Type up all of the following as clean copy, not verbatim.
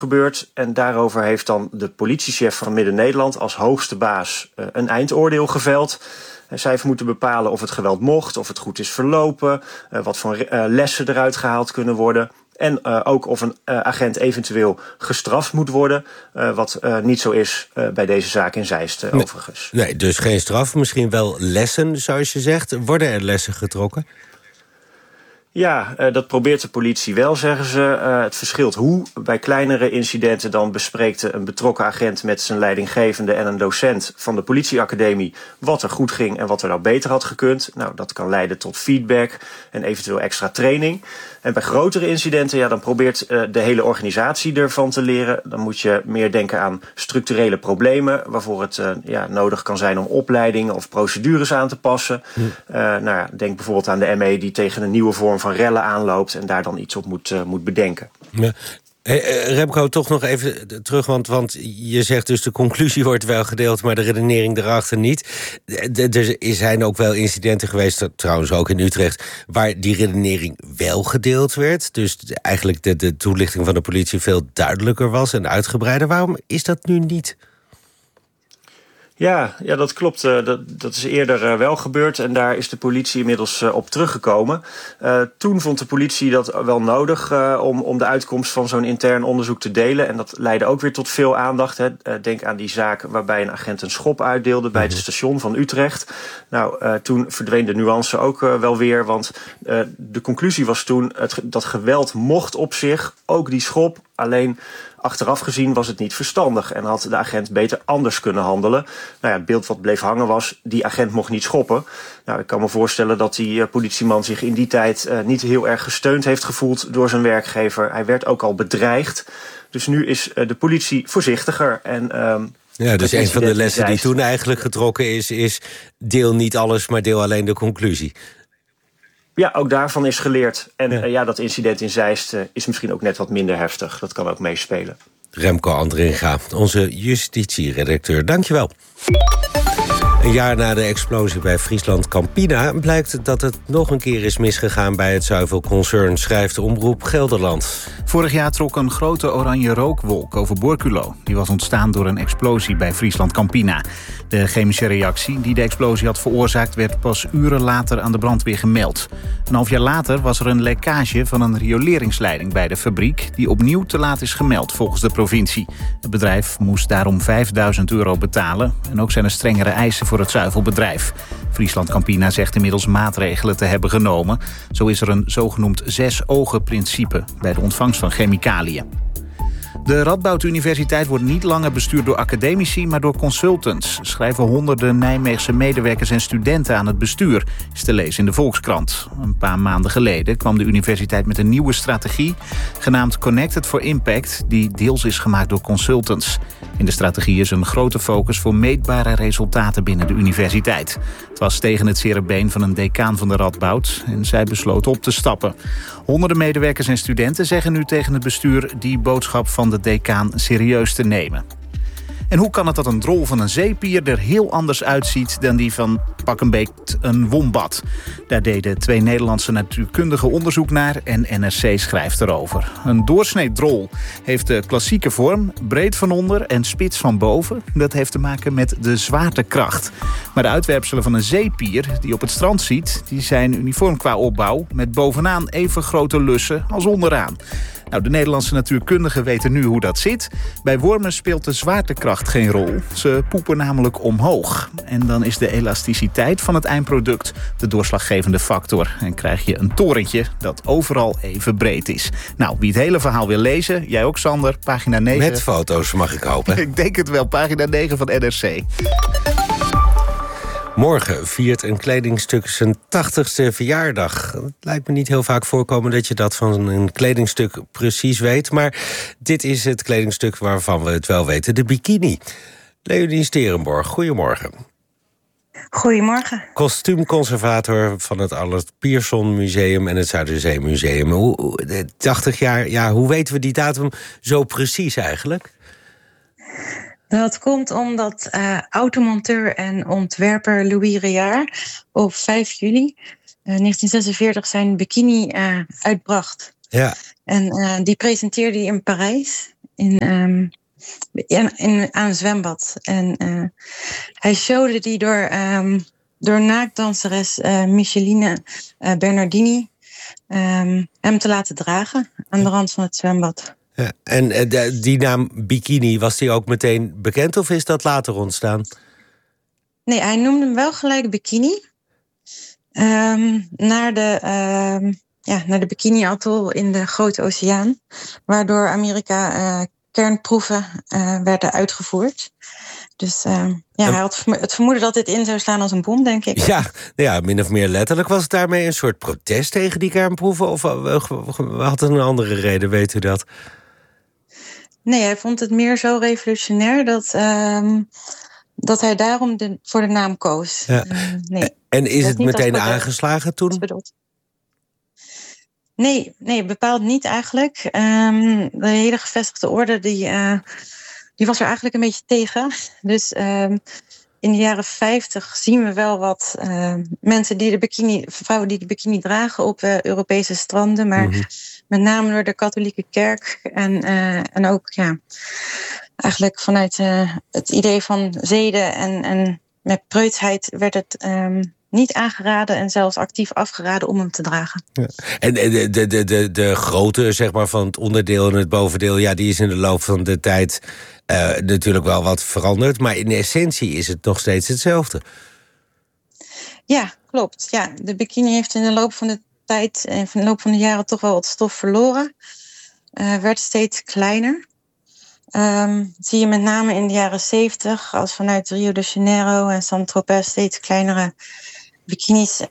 gebeurd. En daarover heeft dan de politiechef van Midden-Nederland als hoogste baas een eindoordeel geveld. Zij heeft moeten bepalen of het geweld mocht, of het goed is verlopen, wat voor lessen eruit gehaald kunnen worden. En ook of een agent eventueel gestraft moet worden. Wat niet zo is bij deze zaak in Zeist overigens. Nee, dus geen straf, misschien wel lessen, zoals je zegt. Worden er lessen getrokken? Ja, dat probeert de politie wel, zeggen ze. Het verschilt hoe. Bij kleinere incidenten dan bespreekt een betrokken agent met zijn leidinggevende en een docent van de politieacademie wat er goed ging en wat er nou beter had gekund. Nou, dat kan leiden tot feedback en eventueel extra training. En bij grotere incidenten, ja, dan probeert de hele organisatie ervan te leren. Dan moet je meer denken aan structurele problemen, waarvoor het nodig kan zijn om opleidingen of procedures aan te passen. Denk bijvoorbeeld aan de ME die tegen een nieuwe vorm van rellen aanloopt en daar dan iets op moet bedenken. Ja. Remco, toch nog even terug, want je zegt dus de conclusie wordt wel gedeeld, maar de redenering erachter niet. Er zijn ook wel incidenten geweest, trouwens ook in Utrecht, waar die redenering wel gedeeld werd. Dus eigenlijk de toelichting van de politie veel duidelijker was en uitgebreider. Waarom is dat nu niet? Ja, dat klopt. Dat is eerder wel gebeurd en daar is de politie inmiddels op teruggekomen. Toen vond de politie dat wel nodig om de uitkomst van zo'n intern onderzoek te delen. En dat leidde ook weer tot veel aandacht. Denk aan die zaak waarbij een agent een schop uitdeelde bij het station van Utrecht. Nou, toen verdween de nuance ook wel weer, want de conclusie was toen dat geweld mocht op zich, ook die schop, alleen achteraf gezien was het niet verstandig en had de agent beter anders kunnen handelen. Nou ja, het beeld wat bleef hangen was, die agent mocht niet schoppen. Nou, ik kan me voorstellen dat die politieman zich in die tijd niet heel erg gesteund heeft gevoeld door zijn werkgever. Hij werd ook al bedreigd. Dus nu is de politie voorzichtiger. En dus een van de lessen die toen eigenlijk getrokken is deel niet alles, maar deel alleen de conclusie. Ja, ook daarvan is geleerd. En dat incident in Zeist is misschien ook net wat minder heftig. Dat kan ook meespelen. Remco Andringa, onze justitieredacteur. Dankjewel. Een jaar na de explosie bij Friesland Campina blijkt dat het nog een keer is misgegaan bij het zuivelconcern, schrijft Omroep Gelderland. Vorig jaar trok een grote oranje rookwolk over Borculo. Die was ontstaan door een explosie bij Friesland Campina. De chemische reactie die de explosie had veroorzaakt werd pas uren later aan de brandweer gemeld. Een half jaar later was er een lekkage van een rioleringsleiding bij de fabriek die opnieuw te laat is gemeld volgens de provincie. Het bedrijf moest daarom €5.000 betalen en ook zijn er strengere eisen voor het zuivelbedrijf. Friesland Campina zegt inmiddels maatregelen te hebben genomen. Zo is er een zogenoemd 6-ogen-principe bij de ontvangst van chemicaliën. De Radboud Universiteit wordt niet langer bestuurd door academici, maar door consultants. Schrijven honderden Nijmeegse medewerkers en studenten aan het bestuur, is te lezen in de Volkskrant. Een paar maanden geleden kwam de universiteit met een nieuwe strategie, genaamd Connected for Impact, die deels is gemaakt door consultants. In de strategie is een grote focus voor meetbare resultaten binnen de universiteit. Het was tegen het zere been van een decaan van de Radboud en zij besloot op te stappen. Honderden medewerkers en studenten zeggen nu tegen het bestuur die boodschap van de decaan serieus te nemen. En hoe kan het dat een drol van een zeepier er heel anders uitziet dan die van pak een beet een wombat? Daar deden 2 Nederlandse natuurkundigen onderzoek naar en NRC schrijft erover. Een doorsnee drol heeft de klassieke vorm, breed van onder en spits van boven. Dat heeft te maken met de zwaartekracht. Maar de uitwerpselen van een zeepier die op het strand ziet, die zijn uniform qua opbouw, met bovenaan even grote lussen als onderaan. Nou, de Nederlandse natuurkundigen weten nu hoe dat zit. Bij wormen speelt de zwaartekracht geen rol. Ze poepen namelijk omhoog. En dan is de elasticiteit van het eindproduct de doorslaggevende factor. En krijg je een torentje dat overal even breed is. Nou, wie het hele verhaal wil lezen, jij ook Sander, pagina 9. Met foto's mag ik hopen. Ik denk het wel, pagina 9 van NRC. Morgen viert een kledingstuk zijn 80ste verjaardag. Het lijkt me niet heel vaak voorkomen dat je dat van een kledingstuk precies weet. Maar dit is het kledingstuk waarvan we het wel weten, de bikini. Leonie Sterenborg, goedemorgen. Goedemorgen. Kostuumconservator van het Allert Pierson Museum en het Zuiderzeemuseum. 80 jaar, ja, hoe weten we die datum zo precies eigenlijk? Dat komt omdat automonteur en ontwerper Louis Réard op 5 juli 1946 zijn bikini uitbracht. Ja. En die presenteerde hij in Parijs. aan een zwembad. En hij showde die door naaktdanseres Micheline Bernardini hem te laten dragen aan de rand van het zwembad. Ja, en die naam Bikini, was die ook meteen bekend of is dat later ontstaan? Nee, hij noemde hem wel gelijk Bikini. Naar de Bikini-atol in de Grote Oceaan. Waardoor Amerika kernproeven werden uitgevoerd. Dus hij had het vermoeden dat dit in zou slaan als een bom, denk ik. Ja, min of meer letterlijk. Was het daarmee een soort protest tegen die kernproeven? Of had het een andere reden, weet u dat? Nee, hij vond het meer zo revolutionair dat hij daarom voor de naam koos. Ja. Nee, en is het meteen aangeslagen toen? Nee, bepaald niet eigenlijk. De hele gevestigde orde die was er eigenlijk een beetje tegen. Dus in de jaren 50 zien we wel wat mensen vrouwen die de bikini dragen op Europese stranden. Maar met name door de katholieke kerk. En ook eigenlijk vanuit het idee van zeden en met preutsheid werd het niet aangeraden en zelfs actief afgeraden om hem te dragen. Ja. En de grootte, zeg maar, van het onderdeel en het bovendeel, ja, die is in de loop van de tijd natuurlijk wel wat veranderd. Maar in essentie is het nog steeds hetzelfde. Ja, klopt. Ja, de bikini heeft in de loop van de tijd en in de loop van de jaren toch wel wat stof verloren. Werd steeds kleiner. Zie je met name in de jaren 70, als vanuit Rio de Janeiro en Saint-Tropez steeds kleinere bikinis,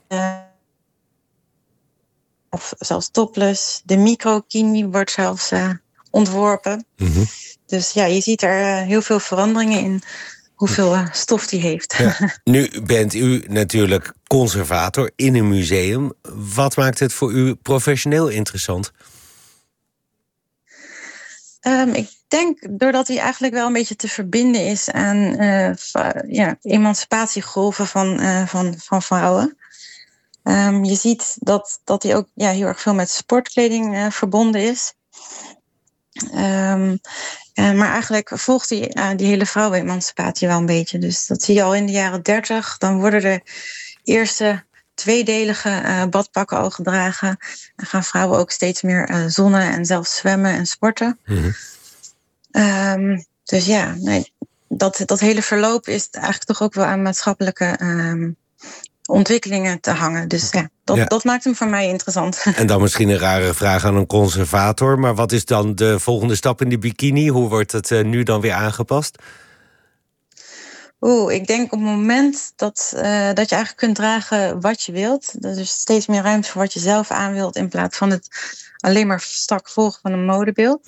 of zelfs topless. De microkini wordt zelfs ontworpen. Dus ja, je ziet er heel veel veranderingen in hoeveel stof die heeft. Ja. Nu bent u natuurlijk conservator in een museum. Wat maakt het voor u professioneel interessant? Ik denk doordat hij eigenlijk wel een beetje te verbinden is aan emancipatiegolven van vrouwen. Je ziet dat hij ook heel erg veel met sportkleding verbonden is. Maar eigenlijk volgt hij die hele vrouwenemancipatie wel een beetje. Dus dat zie je al in de jaren 30. Dan worden de eerste tweedelige badpakken al gedragen. Dan gaan vrouwen ook steeds meer zonnen en zelfs zwemmen en sporten. Dus ja, dat hele verloop is eigenlijk toch ook wel aan maatschappelijke ontwikkelingen te hangen. Dus dat maakt hem voor mij interessant. En dan misschien een rare vraag aan een conservator, maar wat is dan de volgende stap in de bikini? Hoe wordt het nu dan weer aangepast? Ik denk op het moment dat je eigenlijk kunt dragen wat je wilt. Dat er steeds meer ruimte voor wat je zelf aan wilt, in plaats van het alleen maar strak volgen van een modebeeld.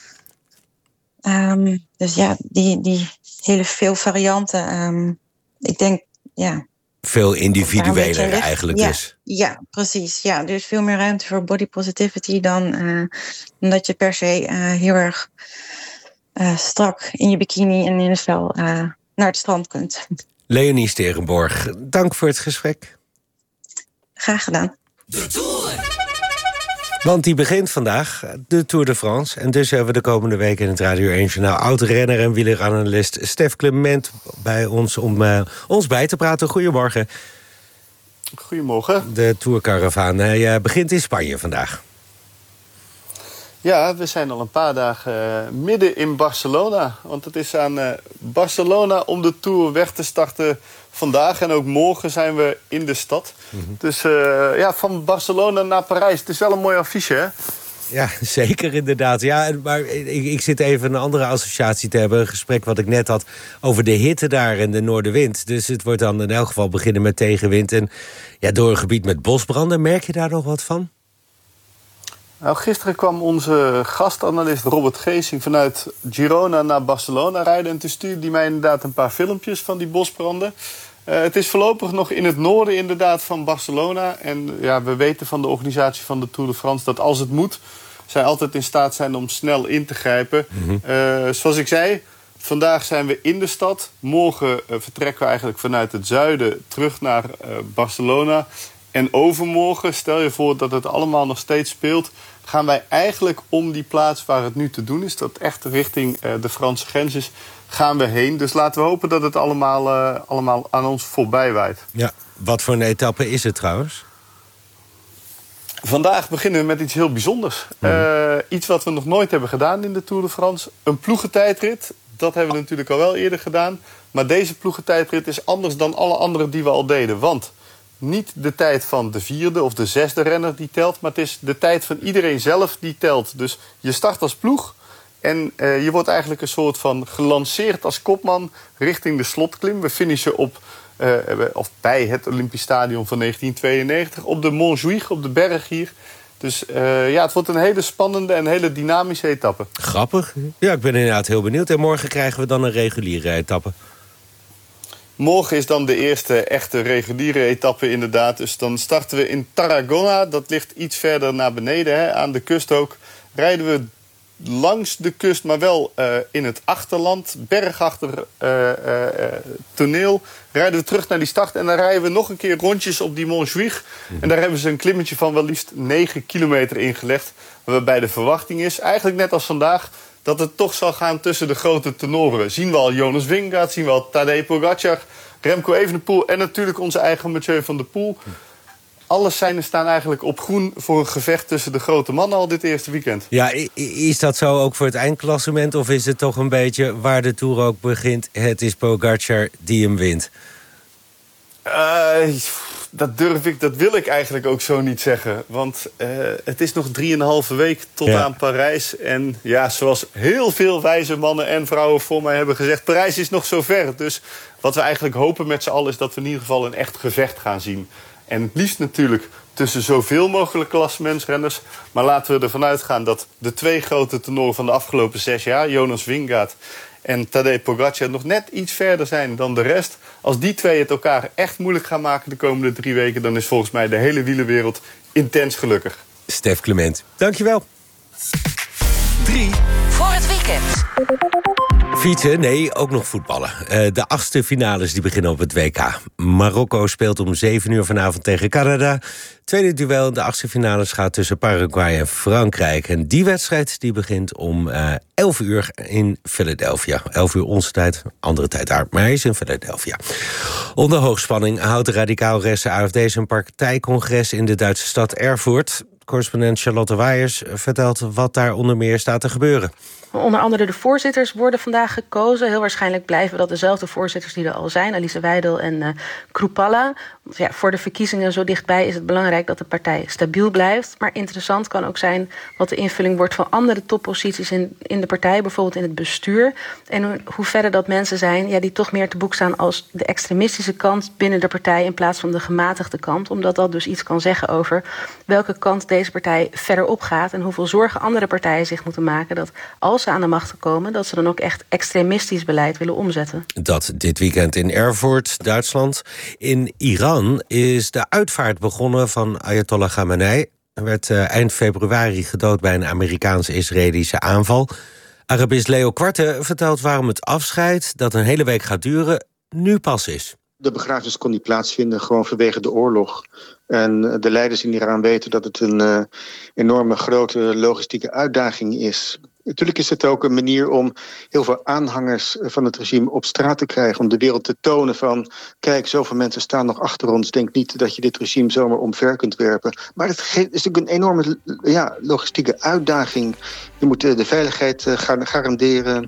Dus ja, die hele veel varianten. Ik denk, veel individueler eigenlijk dus. Ja, precies. Ja, er is veel meer ruimte voor body positivity dan dat je per se heel erg strak in je bikini en in het vel naar het strand kunt. Leonie Sterenborg, dank voor het gesprek. Graag gedaan. De Tour. Want die begint vandaag, de Tour de France. En dus hebben we de komende week in het Radio 1 Journaal oud-renner en wieleranalist Stef Clement bij ons om ons bij te praten. Goedemorgen. Goedemorgen. De Tourcaravaan. Hij begint in Spanje vandaag. Ja, we zijn al een paar dagen midden in Barcelona. Want het is aan Barcelona om de Tour weg te starten vandaag. En ook morgen zijn we in de stad. Dus van Barcelona naar Parijs. Het is wel een mooi affiche, hè? Ja, zeker inderdaad. Ja, maar ik zit even een andere associatie te hebben. Een gesprek wat ik net had over de hitte daar en de noordenwind. Dus het wordt dan in elk geval beginnen met tegenwind. En door een gebied met bosbranden. Merk je daar nog wat van? Nou, gisteren kwam onze gastanalist Robert Geesing vanuit Girona naar Barcelona rijden. En toen stuurde hij mij inderdaad een paar filmpjes van die bosbranden. Het is voorlopig nog in het noorden inderdaad van Barcelona. En we weten van de organisatie van de Tour de France dat als het moet, zij altijd in staat zijn om snel in te grijpen. Zoals ik zei, vandaag zijn we in de stad. Morgen vertrekken we eigenlijk vanuit het zuiden terug naar Barcelona. En overmorgen, stel je voor dat het allemaal nog steeds speelt, gaan wij eigenlijk om die plaats waar het nu te doen is, dat echt richting de Franse grens is, gaan we heen. Dus laten we hopen dat het allemaal aan ons voorbij waait. Ja, wat voor een etappe is het trouwens? Vandaag beginnen we met iets heel bijzonders. Iets wat we nog nooit hebben gedaan in de Tour de France. Een ploegentijdrit. Dat hebben we natuurlijk al wel eerder gedaan. Maar deze ploegentijdrit is anders dan alle andere die we al deden. Want niet de tijd van de 4e of de 6e renner die telt, maar het is de tijd van iedereen zelf die telt. Dus je start als ploeg en je wordt eigenlijk een soort van gelanceerd als kopman richting de slotklim. We finishen bij het Olympisch Stadion van 1992 op de Montjuïc, op de berg hier. Dus het wordt een hele spannende en hele dynamische etappe. Grappig. Ja, ik ben inderdaad heel benieuwd. En morgen krijgen we dan een reguliere etappe. Morgen is dan de eerste echte reguliere etappe inderdaad. Dus dan starten we in Tarragona. Dat ligt iets verder naar beneden, aan de kust ook. Rijden we langs de kust, maar wel in het achterland. Bergachter toneel. Rijden we terug naar die start en dan rijden we nog een keer rondjes op die Montjuïc. En daar hebben ze een klimmetje van wel liefst 9 kilometer ingelegd. Waarbij de verwachting is, eigenlijk net als vandaag, dat het toch zal gaan tussen de grote tenoren. Zien we al Jonas Vingegaard, zien we al Tadej Pogacar, Remco Evenepoel en natuurlijk onze eigen Mathieu van der Poel. Alle seinen staan eigenlijk op groen voor een gevecht tussen de grote mannen al dit eerste weekend. Ja, is dat zo ook voor het eindklassement? Of is het toch een beetje waar de Tour ook begint? Het is Pogacar die hem wint. Dat wil ik eigenlijk ook zo niet zeggen. Want het is nog 3,5 week tot aan Parijs. En ja, zoals heel veel wijze mannen en vrouwen voor mij hebben gezegd, Parijs is nog zo ver. Dus wat we eigenlijk hopen met z'n allen is dat we in ieder geval een echt gevecht gaan zien. En het liefst natuurlijk tussen zoveel mogelijk klassementsrenners. Maar laten we ervan uitgaan dat de 2 grote tenoren van de afgelopen 6 jaar, Jonas Vingegaard en Tadej Pogacar, nog net iets verder zijn dan de rest. Als die 2 het elkaar echt moeilijk gaan maken de komende 3 weken, dan is volgens mij de hele wielerwereld intens gelukkig. Stef Clement, dankjewel. 3 voor het weekend. Fietsen? Nee, ook nog voetballen. De 8e finales die beginnen op het WK. Marokko speelt om 7 uur vanavond tegen Canada. Tweede duel in de 8e finales gaat tussen Paraguay en Frankrijk. En die wedstrijd die begint om 11 uur in Philadelphia. 11 uur onze tijd, andere tijd daar, maar hij is in Philadelphia. Onder hoogspanning houdt de radicaal-rechtse AfD zijn partijcongres in de Duitse stad Erfurt. Correspondent Charlotte Wijers vertelt wat daar onder meer staat te gebeuren. Onder andere de voorzitters worden vandaag gekozen. Heel waarschijnlijk blijven dat dezelfde voorzitters die er al zijn. Alice Weidel en Krupalla. Ja, voor de verkiezingen zo dichtbij is het belangrijk dat de partij stabiel blijft. Maar interessant kan ook zijn wat de invulling wordt van andere topposities in de partij. Bijvoorbeeld in het bestuur. En hoe verder dat mensen zijn die toch meer te boek staan als de extremistische kant binnen de partij in plaats van de gematigde kant. Omdat dat dus iets kan zeggen over welke kant deze partij verder opgaat. En hoeveel zorgen andere partijen zich moeten maken dat als ze aan de macht komen, dat ze dan ook echt extremistisch beleid willen omzetten. Dat dit weekend in Erfurt, Duitsland. In Iran is de uitvaart begonnen van Ayatollah Khamenei. Hij werd eind februari gedood bij een Amerikaans-Israëlische aanval. Arabist Leo Quarte vertelt waarom het afscheid, dat een hele week gaat duren, nu pas is. De begrafenis kon niet plaatsvinden, gewoon vanwege de oorlog. En de leiders in Iran weten dat het een enorme grote logistieke uitdaging is. Natuurlijk is het ook een manier om heel veel aanhangers van het regime op straat te krijgen. Om de wereld te tonen van, kijk, zoveel mensen staan nog achter ons. Denk niet dat je dit regime zomaar omver kunt werpen. Maar het is natuurlijk een enorme logistieke uitdaging. Je moet de veiligheid garanderen.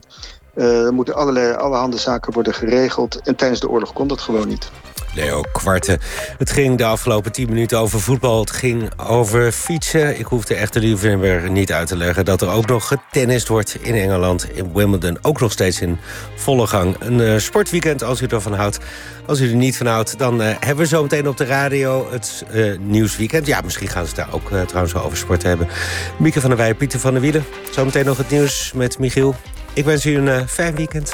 Er moeten allerhande zaken worden geregeld. En tijdens de oorlog kon dat gewoon niet. Leo Quarte. Het ging de afgelopen 10 minuten over voetbal. Het ging over fietsen. Ik hoefde echt de liefhebber niet uit te leggen dat er ook nog getennist wordt in Engeland. In Wimbledon ook nog steeds in volle gang. Een sportweekend als u ervan houdt. Als u er niet van houdt, dan hebben we zo meteen op de radio het nieuwsweekend. Ja, misschien gaan ze daar ook trouwens wel over sport hebben. Mieke van der Wij, Pieter van der Wielen. Zometeen nog het nieuws met Michiel. Ik wens u een fijn weekend.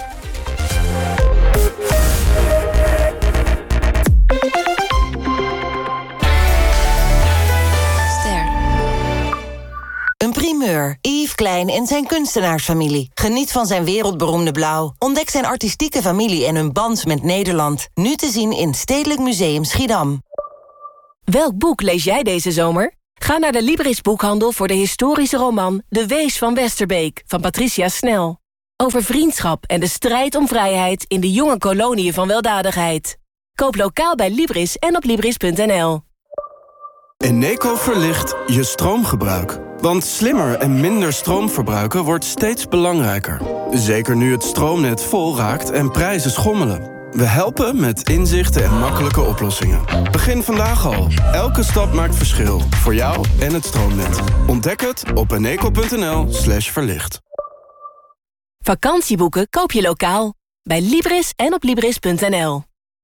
Een primeur. Yves Klein en zijn kunstenaarsfamilie. Geniet van zijn wereldberoemde blauw. Ontdek zijn artistieke familie en hun band met Nederland. Nu te zien in Stedelijk Museum Schiedam. Welk boek lees jij deze zomer? Ga naar de Libris Boekhandel voor de historische roman De Wees van Westerbeek van Patricia Snel. Over vriendschap en de strijd om vrijheid in de jonge koloniën van weldadigheid. Koop lokaal bij Libris en op Libris.nl. Eneco verlicht je stroomgebruik. Want slimmer en minder stroom verbruiken wordt steeds belangrijker. Zeker nu het stroomnet vol raakt en prijzen schommelen. We helpen met inzichten en makkelijke oplossingen. Begin vandaag al. Elke stap maakt verschil. Voor jou en het stroomnet. Ontdek het op eneco.nl/verlicht. Vakantieboeken koop je lokaal. Bij Libris en op Libris.nl.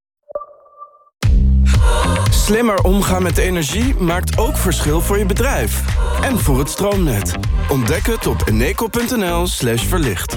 Slimmer omgaan met energie maakt ook verschil voor je bedrijf. En voor het stroomnet. Ontdek het op eneco.nl/verlicht.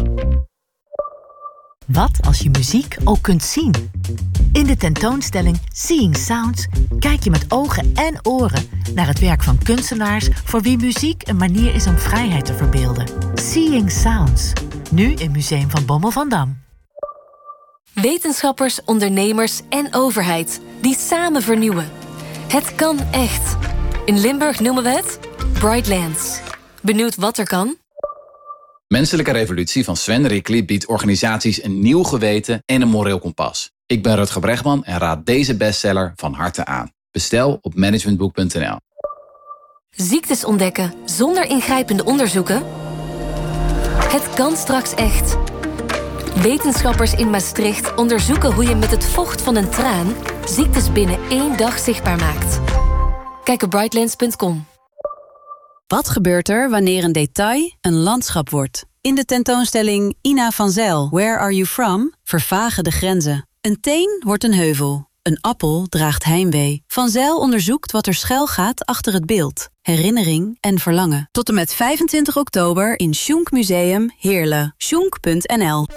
Wat als je muziek ook kunt zien? In de tentoonstelling Seeing Sounds kijk je met ogen en oren naar het werk van kunstenaars voor wie muziek een manier is om vrijheid te verbeelden. Seeing Sounds, nu in Museum van Bommel van Dam. Wetenschappers, ondernemers en overheid die samen vernieuwen. Het kan echt. In Limburg noemen we het Brightlands. Benieuwd wat er kan? Menselijke Revolutie van Sven Rickli biedt organisaties een nieuw geweten en een moreel kompas. Ik ben Rutger Bregman en raad deze bestseller van harte aan. Bestel op managementboek.nl. Ziektes ontdekken zonder ingrijpende onderzoeken? Het kan straks echt. Wetenschappers in Maastricht onderzoeken hoe je met het vocht van een traan ziektes binnen 1 dag zichtbaar maakt. Kijk op brightlands.com. Wat gebeurt er wanneer een detail een landschap wordt? In de tentoonstelling Ina van Zijl, Where Are You From? Vervagen de grenzen. Een teen wordt een heuvel. Een appel draagt heimwee. Van Zijl onderzoekt wat er schuil gaat achter het beeld. Herinnering en verlangen. Tot en met 25 oktober in Schunk Museum Heerlen. Schunk.nl.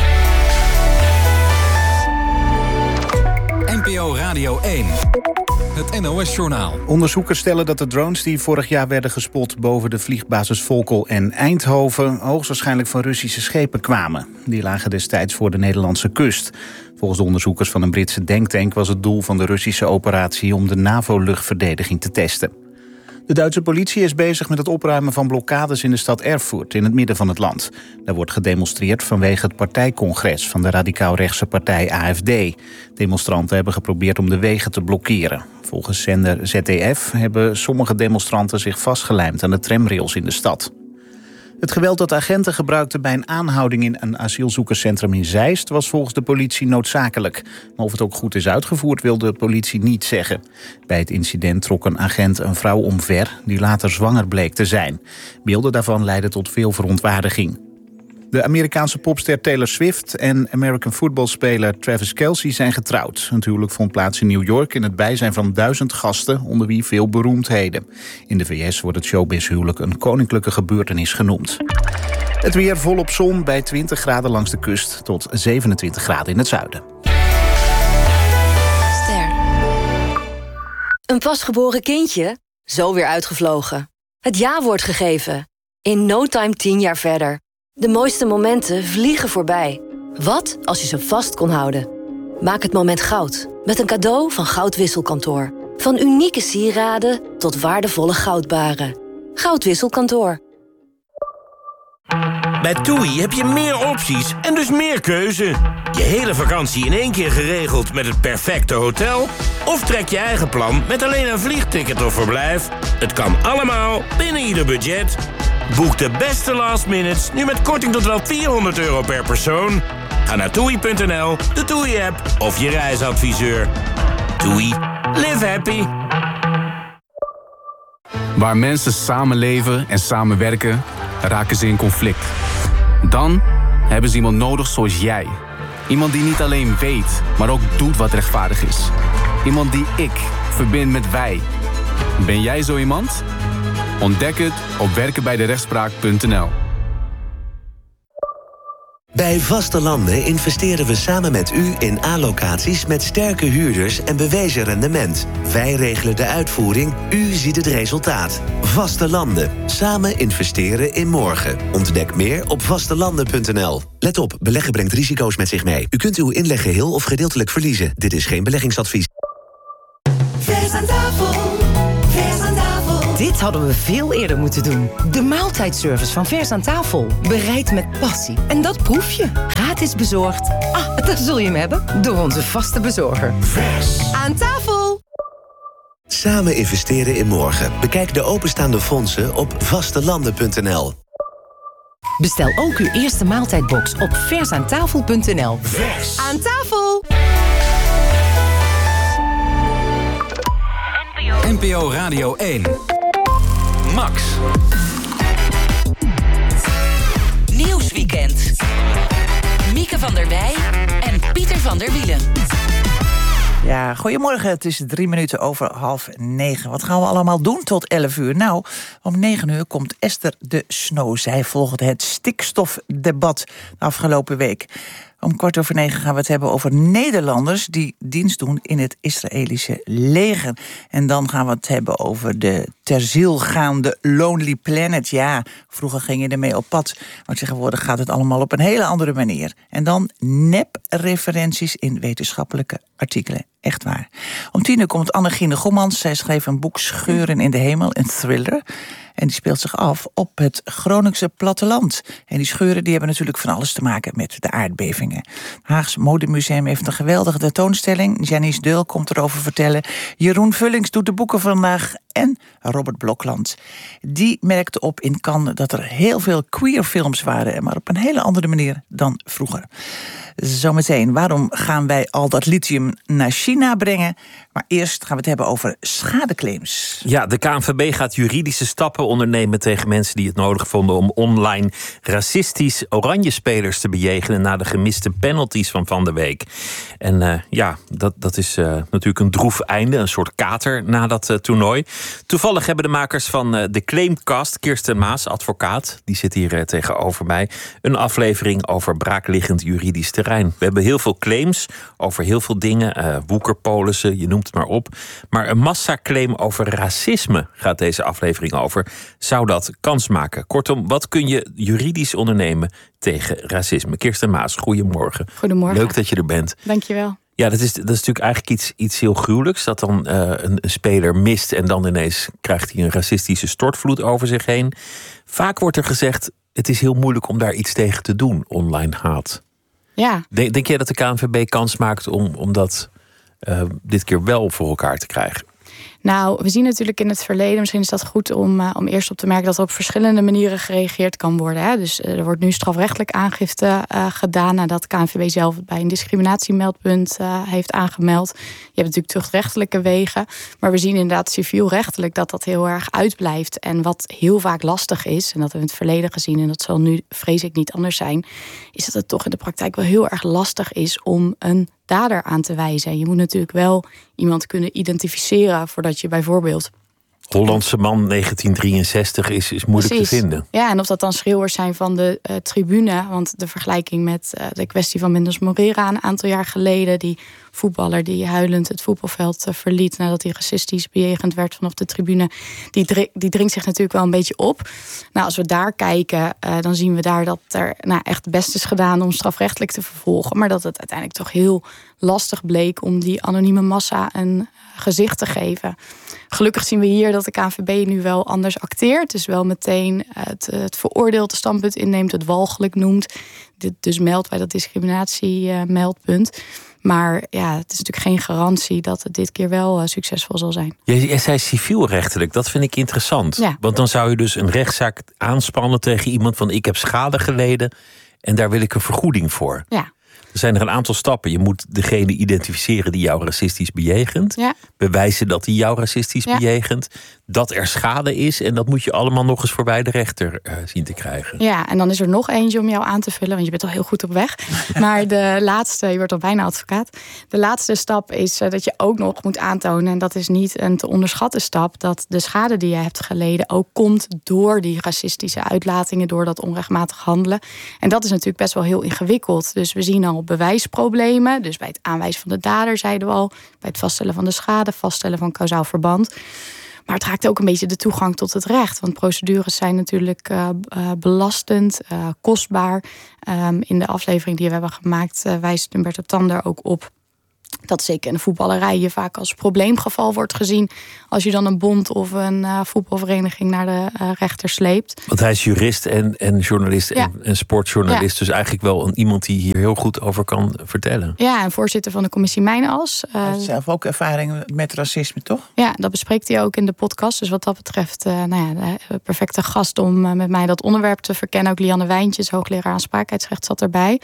NPO Radio 1. Het NOS-journaal. Onderzoekers stellen dat de drones die vorig jaar werden gespot boven de vliegbasis Volkel en Eindhoven hoogstwaarschijnlijk van Russische schepen kwamen. Die lagen destijds voor de Nederlandse kust. Volgens de onderzoekers van een Britse denktank was het doel van de Russische operatie om de NAVO-luchtverdediging te testen. De Duitse politie is bezig met het opruimen van blokkades in de stad Erfurt, in het midden van het land. Daar wordt gedemonstreerd vanwege het partijcongres van de radicaal-rechtse partij AfD. Demonstranten hebben geprobeerd om de wegen te blokkeren. Volgens zender ZDF hebben sommige demonstranten zich vastgelijmd aan de tramrails in de stad. Het geweld dat agenten gebruikten bij een aanhouding in een asielzoekerscentrum in Zeist was volgens de politie noodzakelijk. Maar of het ook goed is uitgevoerd wil de politie niet zeggen. Bij het incident trok een agent een vrouw omver die later zwanger bleek te zijn. Beelden daarvan leidden tot veel verontwaardiging. De Amerikaanse popster Taylor Swift en American footballspeler Travis Kelce zijn getrouwd. Het huwelijk vond plaats in New York in het bijzijn van 1000 gasten, onder wie veel beroemdheden. In de VS wordt het showbizhuwelijk een koninklijke gebeurtenis genoemd. Het weer volop zon bij 20 graden langs de kust tot 27 graden in het zuiden. Ster. Een pasgeboren kindje, zo weer uitgevlogen. Het ja-woord gegeven. In no time 10 jaar verder. De mooiste momenten vliegen voorbij. Wat als je ze vast kon houden? Maak het moment goud met een cadeau van Goudwisselkantoor. Van unieke sieraden tot waardevolle goudbaren. Goudwisselkantoor. Bij TUI heb je meer opties en dus meer keuze. Je hele vakantie in 1 keer geregeld met het perfecte hotel? Of trek je eigen plan met alleen een vliegticket of verblijf? Het kan allemaal binnen ieder budget. Boek de beste last minutes nu met korting tot wel €400 per persoon. Ga naar TUI.nl, de TUI-app of je reisadviseur. TUI. Live happy. Waar mensen samenleven en samenwerken, raken ze in conflict. Dan hebben ze iemand nodig zoals jij. Iemand die niet alleen weet, maar ook doet wat rechtvaardig is. Iemand die ik verbind met wij. Ben jij zo iemand? Ontdek het op werkenbijderechtspraak.nl. Bij Vaste Landen investeren we samen met u in A-locaties met sterke huurders en bewezen rendement. Wij regelen de uitvoering, u ziet het resultaat. Vaste Landen. Samen investeren in morgen. Ontdek meer op vastelanden.nl. Let op, beleggen brengt risico's met zich mee. U kunt uw inleg geheel of gedeeltelijk verliezen. Dit is geen beleggingsadvies. Vers aan tafel. Dit hadden we veel eerder moeten doen. De maaltijdservice van Vers aan tafel. Bereid met passie. En dat proef je. Gratis bezorgd. Daar zul je hem hebben. Door onze vaste bezorger. Vers aan tafel. Samen investeren in morgen. Bekijk de openstaande fondsen op vastelanden.nl. Bestel ook uw eerste maaltijdbox op versaantafel.nl. Vers aan tafel. NPO Radio 1. Max. Nieuwsweekend. Mieke van der Wij en Pieter van der Wielen. Ja, goedemorgen. Het is 3 minuten over 8:30. Wat gaan we allemaal doen tot 11 uur? Nou, om 9 uur komt Esther de Snoo. Zij volgde het stikstofdebat de afgelopen week. Om 9:15 gaan we het hebben over Nederlanders die dienst doen in het Israëlische leger. En dan gaan we het hebben over de ter ziel gaande Lonely Planet. Ja, vroeger ging je ermee op pad, maar tegenwoordig gaat het allemaal op een hele andere manier. En dan nep-referenties in wetenschappelijke artikelen. Echt waar. Om 10 uur komt Annegien Gommans. Zij schreef een boek Scheuren in de Hemel, een thriller. En die speelt zich af op het Groningse platteland. En die scheuren die hebben natuurlijk van alles te maken met de aardbevingen. Het Haags Modemuseum heeft een geweldige tentoonstelling. Janice Deul komt erover vertellen. Jeroen Vullings doet de boeken vandaag. En Robert Blokland. Die merkte op in Cannes dat er heel veel queer films waren, maar op een hele andere manier dan vroeger. Zometeen, waarom gaan wij al dat lithium naar China brengen? Maar eerst gaan we het hebben over schadeclaims. Ja, de KNVB gaat juridische stappen ondernemen tegen mensen die het nodig vonden om online racistisch oranje spelers te bejegenen na de gemiste penalties van de week. En dat is natuurlijk een droef einde, een soort kater na dat toernooi. Toevallig hebben de makers van de Claimcast, Kirsten Maas, advocaat, die zit hier tegenover mij, een aflevering over braakliggend juridisch terrein. We hebben heel veel claims over heel veel dingen, woekerpolissen, je noemt het maar op. Maar een massaclaim over racisme gaat deze aflevering over. Zou dat kans maken? Kortom, wat kun je juridisch ondernemen tegen racisme? Kirsten Maas, goedemorgen. Goedemorgen. Leuk dat je er bent. Dankjewel. Ja, dat is natuurlijk eigenlijk iets heel gruwelijks. Dat dan een speler mist en dan ineens krijgt hij een racistische stortvloed over zich heen. Vaak wordt er gezegd, het is heel moeilijk om daar iets tegen te doen, online haat. Ja. Denk jij dat de KNVB kans maakt om dat dit keer wel voor elkaar te krijgen? Nou, we zien natuurlijk in het verleden, misschien is dat goed om eerst op te merken dat er op verschillende manieren gereageerd kan worden. Hè. Dus er wordt nu strafrechtelijk aangifte gedaan nadat KNVB zelf het bij een discriminatiemeldpunt heeft aangemeld. Je hebt natuurlijk tuchtrechtelijke wegen, maar we zien inderdaad civielrechtelijk dat heel erg uitblijft. En wat heel vaak lastig is, en dat hebben we in het verleden gezien, en dat zal nu vrees ik niet anders zijn, is dat het toch in de praktijk wel heel erg lastig is om een dader aan te wijzen. Je moet natuurlijk wel iemand kunnen identificeren voordat je bijvoorbeeld... Hollandse man 1963 is moeilijk te vinden. Ja, en of dat dan schreeuwers zijn van de tribune. Want de vergelijking met de kwestie van Mendes Morera een aantal jaar geleden. Die voetballer die huilend het voetbalveld verliet nadat hij racistisch bejegend werd vanaf de tribune. Die dringt zich natuurlijk wel een beetje op. Nou, als we daar kijken, dan zien we daar dat er echt het beste is gedaan om strafrechtelijk te vervolgen. Maar dat het uiteindelijk toch heel lastig bleek om die anonieme massa een gezicht te geven. Gelukkig zien we hier dat de KNVB nu wel anders acteert. Dus wel meteen het veroordeelde standpunt inneemt, het walgelijk noemt. Dit dus meldt bij dat discriminatiemeldpunt. Maar ja, het is natuurlijk geen garantie dat het dit keer wel succesvol zal zijn. Jij zei civielrechtelijk, dat vind ik interessant. Ja. Want dan zou je dus een rechtszaak aanspannen tegen iemand van ik heb schade geleden en daar wil ik een vergoeding voor. Ja. Er zijn er een aantal stappen. Je moet degene identificeren die jou racistisch bejegent. Ja. Bewijzen dat hij jou racistisch bejegent. Dat er schade is. En dat moet je allemaal nog eens voorbij de rechter zien te krijgen. Ja, en dan is er nog eentje om jou aan te vullen. Want je bent al heel goed op weg. Maar de laatste, je wordt al bijna advocaat. De laatste stap is dat je ook nog moet aantonen. En dat is niet een te onderschatten stap. Dat de schade die je hebt geleden ook komt door die racistische uitlatingen. Door dat onrechtmatig handelen. En dat is natuurlijk best wel heel ingewikkeld. Dus we zien al bewijsproblemen. Dus bij het aanwijzen van de dader zeiden we al. Bij het vaststellen van de schade. Vaststellen van causaal verband. Maar het raakt ook een beetje de toegang tot het recht. Want procedures zijn natuurlijk belastend, kostbaar. In de aflevering die we hebben gemaakt wijst Humberto Tander ook op dat zeker in de voetballerij je vaak als probleemgeval wordt gezien als je dan een bond of een voetbalvereniging naar de rechter sleept. Want hij is jurist en journalist en sportjournalist. Ja. Dus eigenlijk wel iemand die hier heel goed over kan vertellen. Ja, en voorzitter van de commissie Mijnas. Hij heeft zelf ook ervaring met racisme, toch? Ja, dat bespreekt hij ook in de podcast. Dus wat dat betreft, de perfecte gast om met mij dat onderwerp te verkennen. Ook Lianne Wijntjes, hoogleraar aansprakelijkheidsrecht, zat erbij.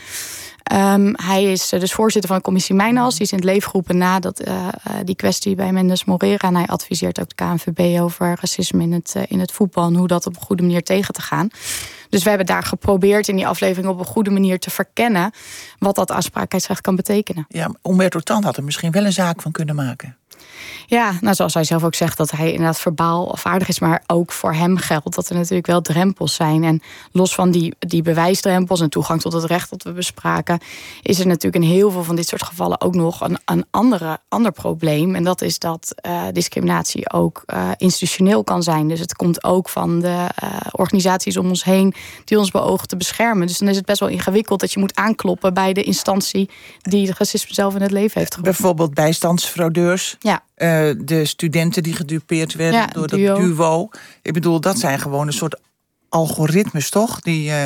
Hij is dus voorzitter van de commissie Mijnas. Die is in het leven geroepen na die kwestie bij Mendes Morera. En hij adviseert ook de KNVB over racisme in het voetbal en hoe dat op een goede manier tegen te gaan. Dus we hebben daar geprobeerd in die aflevering op een goede manier te verkennen wat dat aansprakelijkheidsrecht kan betekenen. Ja, Umberto Tan had er misschien wel een zaak van kunnen maken. Ja, nou zoals hij zelf ook zegt, dat hij inderdaad verbaal vaardig is, maar ook voor hem geldt dat er natuurlijk wel drempels zijn. En los van die bewijsdrempels en toegang tot het recht dat we bespraken, is er natuurlijk in heel veel van dit soort gevallen ook nog een ander probleem. En dat is dat discriminatie ook institutioneel kan zijn. Dus het komt ook van de organisaties om ons heen die ons beogen te beschermen. Dus dan is het best wel ingewikkeld dat je moet aankloppen bij de instantie die het racisme zelf in het leven heeft geroepen. Bijvoorbeeld bijstandsfraudeurs. Ja. De studenten die gedupeerd werden door dat duo. Ik bedoel, dat zijn gewoon een soort algoritmes, toch?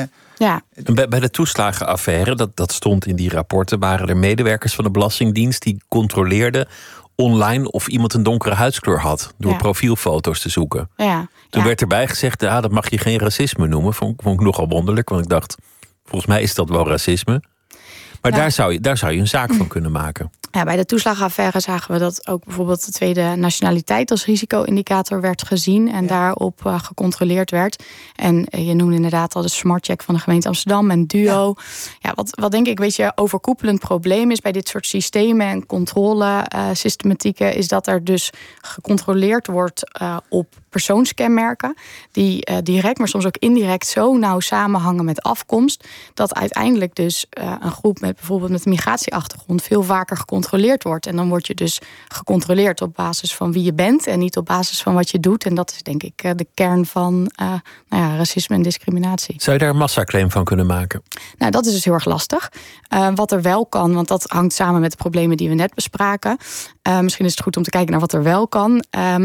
Ja. Bij de toeslagenaffaire, dat stond in die rapporten, waren er medewerkers van de Belastingdienst die controleerden online of iemand een donkere huidskleur had door profielfoto's te zoeken. Ja. Toen werd erbij gezegd, dat mag je geen racisme noemen. Vond ik nogal wonderlijk, want ik dacht, volgens mij is dat wel racisme. Maar daar zou je een zaak van kunnen maken. Ja, bij de toeslagenaffaire zagen we dat ook bijvoorbeeld de tweede nationaliteit als risico-indicator werd gezien en daarop gecontroleerd werd. En je noemde inderdaad al de smartcheck van de gemeente Amsterdam en Duo. Ja, wat denk ik een beetje overkoepelend probleem is bij dit soort systemen en controlesystematieken, is dat er dus gecontroleerd wordt op persoonskenmerken die direct, maar soms ook indirect zo nauw samenhangen met afkomst, dat uiteindelijk dus een groep met bijvoorbeeld met een migratieachtergrond veel vaker gecontroleerd wordt. En dan word je dus gecontroleerd op basis van wie je bent en niet op basis van wat je doet. En dat is denk ik de kern van racisme en discriminatie. Zou je daar een massaclaim van kunnen maken? Nou, dat is dus heel erg lastig. Wat er wel kan, want dat hangt samen met de problemen die we net bespraken. Misschien is het goed om te kijken naar wat er wel kan.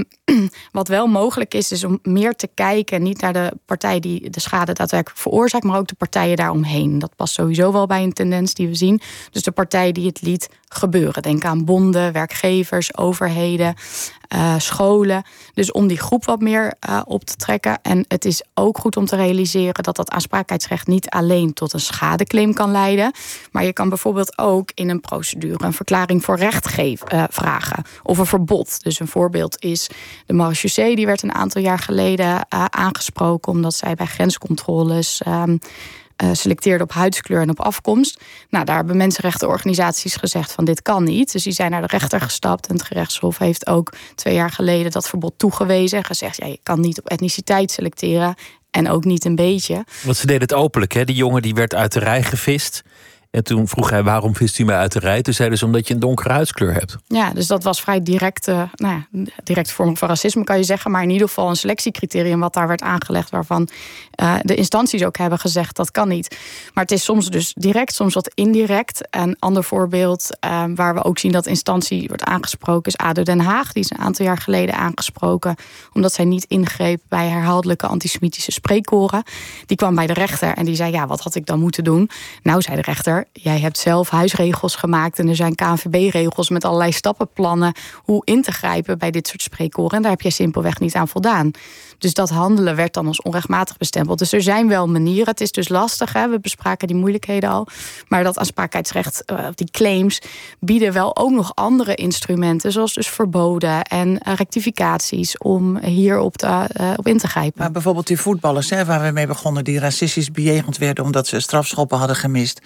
Wat wel mogelijk is om meer te kijken, niet naar de partij die de schade daadwerkelijk veroorzaakt, maar ook de partijen daaromheen. Dat past sowieso wel bij een tendens die we zien. Dus de partij die het liet gebeuren. Denk aan bonden, werkgevers, overheden, scholen. Dus om die groep wat meer op te trekken. En het is ook goed om te realiseren dat aansprakelijkheidsrecht niet alleen tot een schadeclaim kan leiden. Maar je kan bijvoorbeeld ook in een procedure een verklaring voor recht vragen. Of een verbod. Dus een voorbeeld is de marechaussee. Die werd een aantal jaar geleden aangesproken omdat zij bij grenscontroles selecteerde op huidskleur en op afkomst. Nou, daar hebben mensenrechtenorganisaties gezegd van dit kan niet. Dus die zijn naar de rechter gestapt. En het gerechtshof heeft ook 2 jaar geleden dat verbod toegewezen. En gezegd, je kan niet op etniciteit selecteren. En ook niet een beetje. Want ze deden het openlijk, hè? Die jongen die werd uit de rij gevist. En toen vroeg hij, waarom vist u mij uit de rij? Toen zeiden ze, omdat je een donkere huidskleur hebt. Ja, dus dat was vrij directe vorm van racisme, kan je zeggen. Maar in ieder geval een selectiecriterium wat daar werd aangelegd, waarvan de instanties ook hebben gezegd, dat kan niet. Maar het is soms dus direct, soms wat indirect. Een ander voorbeeld waar we ook zien dat instantie wordt aangesproken is ADO Den Haag. Die is een aantal jaar geleden aangesproken omdat zij niet ingreep bij herhaaldelijke antisemitische spreekkoren. Die kwam bij de rechter en die zei, wat had ik dan moeten doen? Nou, zei de rechter, jij hebt zelf huisregels gemaakt en er zijn KNVB-regels met allerlei stappenplannen hoe in te grijpen bij dit soort spreekkoren. En daar heb jij simpelweg niet aan voldaan. Dus dat handelen werd dan als onrechtmatig bestempeld. Dus er zijn wel manieren. Het is dus lastig, hè? We bespraken die moeilijkheden al. Maar dat aansprakelijkheidsrecht, die claims, bieden wel ook nog andere instrumenten, zoals dus verboden en rectificaties om hier op in te grijpen. Maar bijvoorbeeld die voetballers, waar we mee begonnen, die racistisch bejegend werden omdat ze strafschoppen hadden gemist.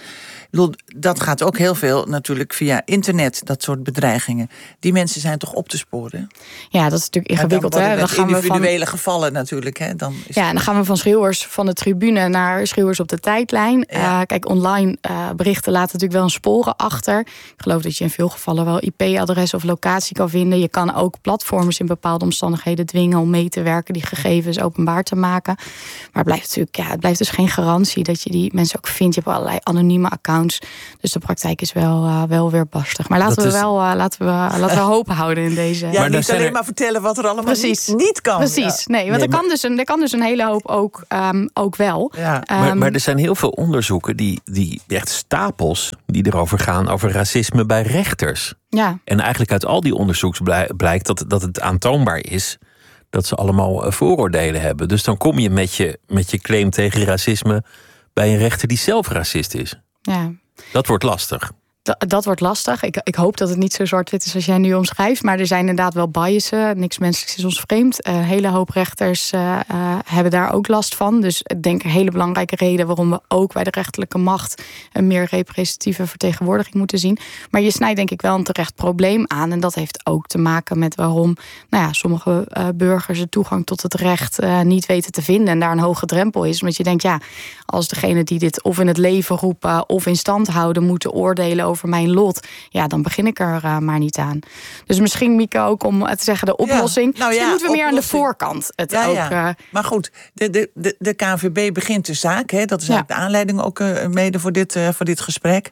Dat gaat ook heel veel natuurlijk via internet, dat soort bedreigingen. Die mensen zijn toch op te sporen? Ja, dat is natuurlijk ingewikkeld. Dan gaan individuele gevallen natuurlijk. Hè? Dan gaan we van schreeuwers van de tribune naar schreeuwers op de tijdlijn. Ja. Kijk, online berichten laten natuurlijk wel een sporen achter. Ik geloof dat je in veel gevallen wel IP-adres of locatie kan vinden. Je kan ook platforms in bepaalde omstandigheden dwingen om mee te werken, die gegevens openbaar te maken. Maar het blijft natuurlijk, het blijft dus geen garantie dat je die mensen ook vindt. Je hebt allerlei anonieme accounts. accounts. Dus de praktijk is wel weer barstig. Maar laten we hoop houden in deze. Ja, maar niet alleen maar vertellen wat er allemaal niet kan. Precies. Ja. Nee, want er kan dus een hele hoop ook wel. Ja. Maar er zijn heel veel onderzoeken die echt stapels die erover gaan over racisme bij rechters. Ja. En eigenlijk uit al die onderzoeken blijkt dat het aantoonbaar is dat ze allemaal vooroordelen hebben. Dus dan kom je met je claim tegen racisme bij een rechter die zelf racist is. Ja. Dat wordt lastig. Dat wordt lastig. Ik hoop dat het niet zo zwart-wit is als jij nu omschrijft. Maar er zijn inderdaad wel biasen. Niks menselijks is ons vreemd. Een hele hoop rechters hebben daar ook last van. Dus ik denk een hele belangrijke reden waarom we ook bij de rechterlijke macht een meer representatieve vertegenwoordiging moeten zien. Maar je snijdt denk ik wel een terecht probleem aan. En dat heeft ook te maken met waarom sommige burgers de toegang tot het recht niet weten te vinden. En daar een hoge drempel is. Omdat je denkt, als degene die dit of in het leven roepen of in stand houden moeten oordelen over mijn lot, dan begin ik er maar niet aan. Dus misschien, Mieke, ook om te zeggen de oplossing. Misschien moeten we meer aan de voorkant. Maar goed, de KNVB begint de zaak. Hè? Dat is eigenlijk de aanleiding ook mede voor dit gesprek.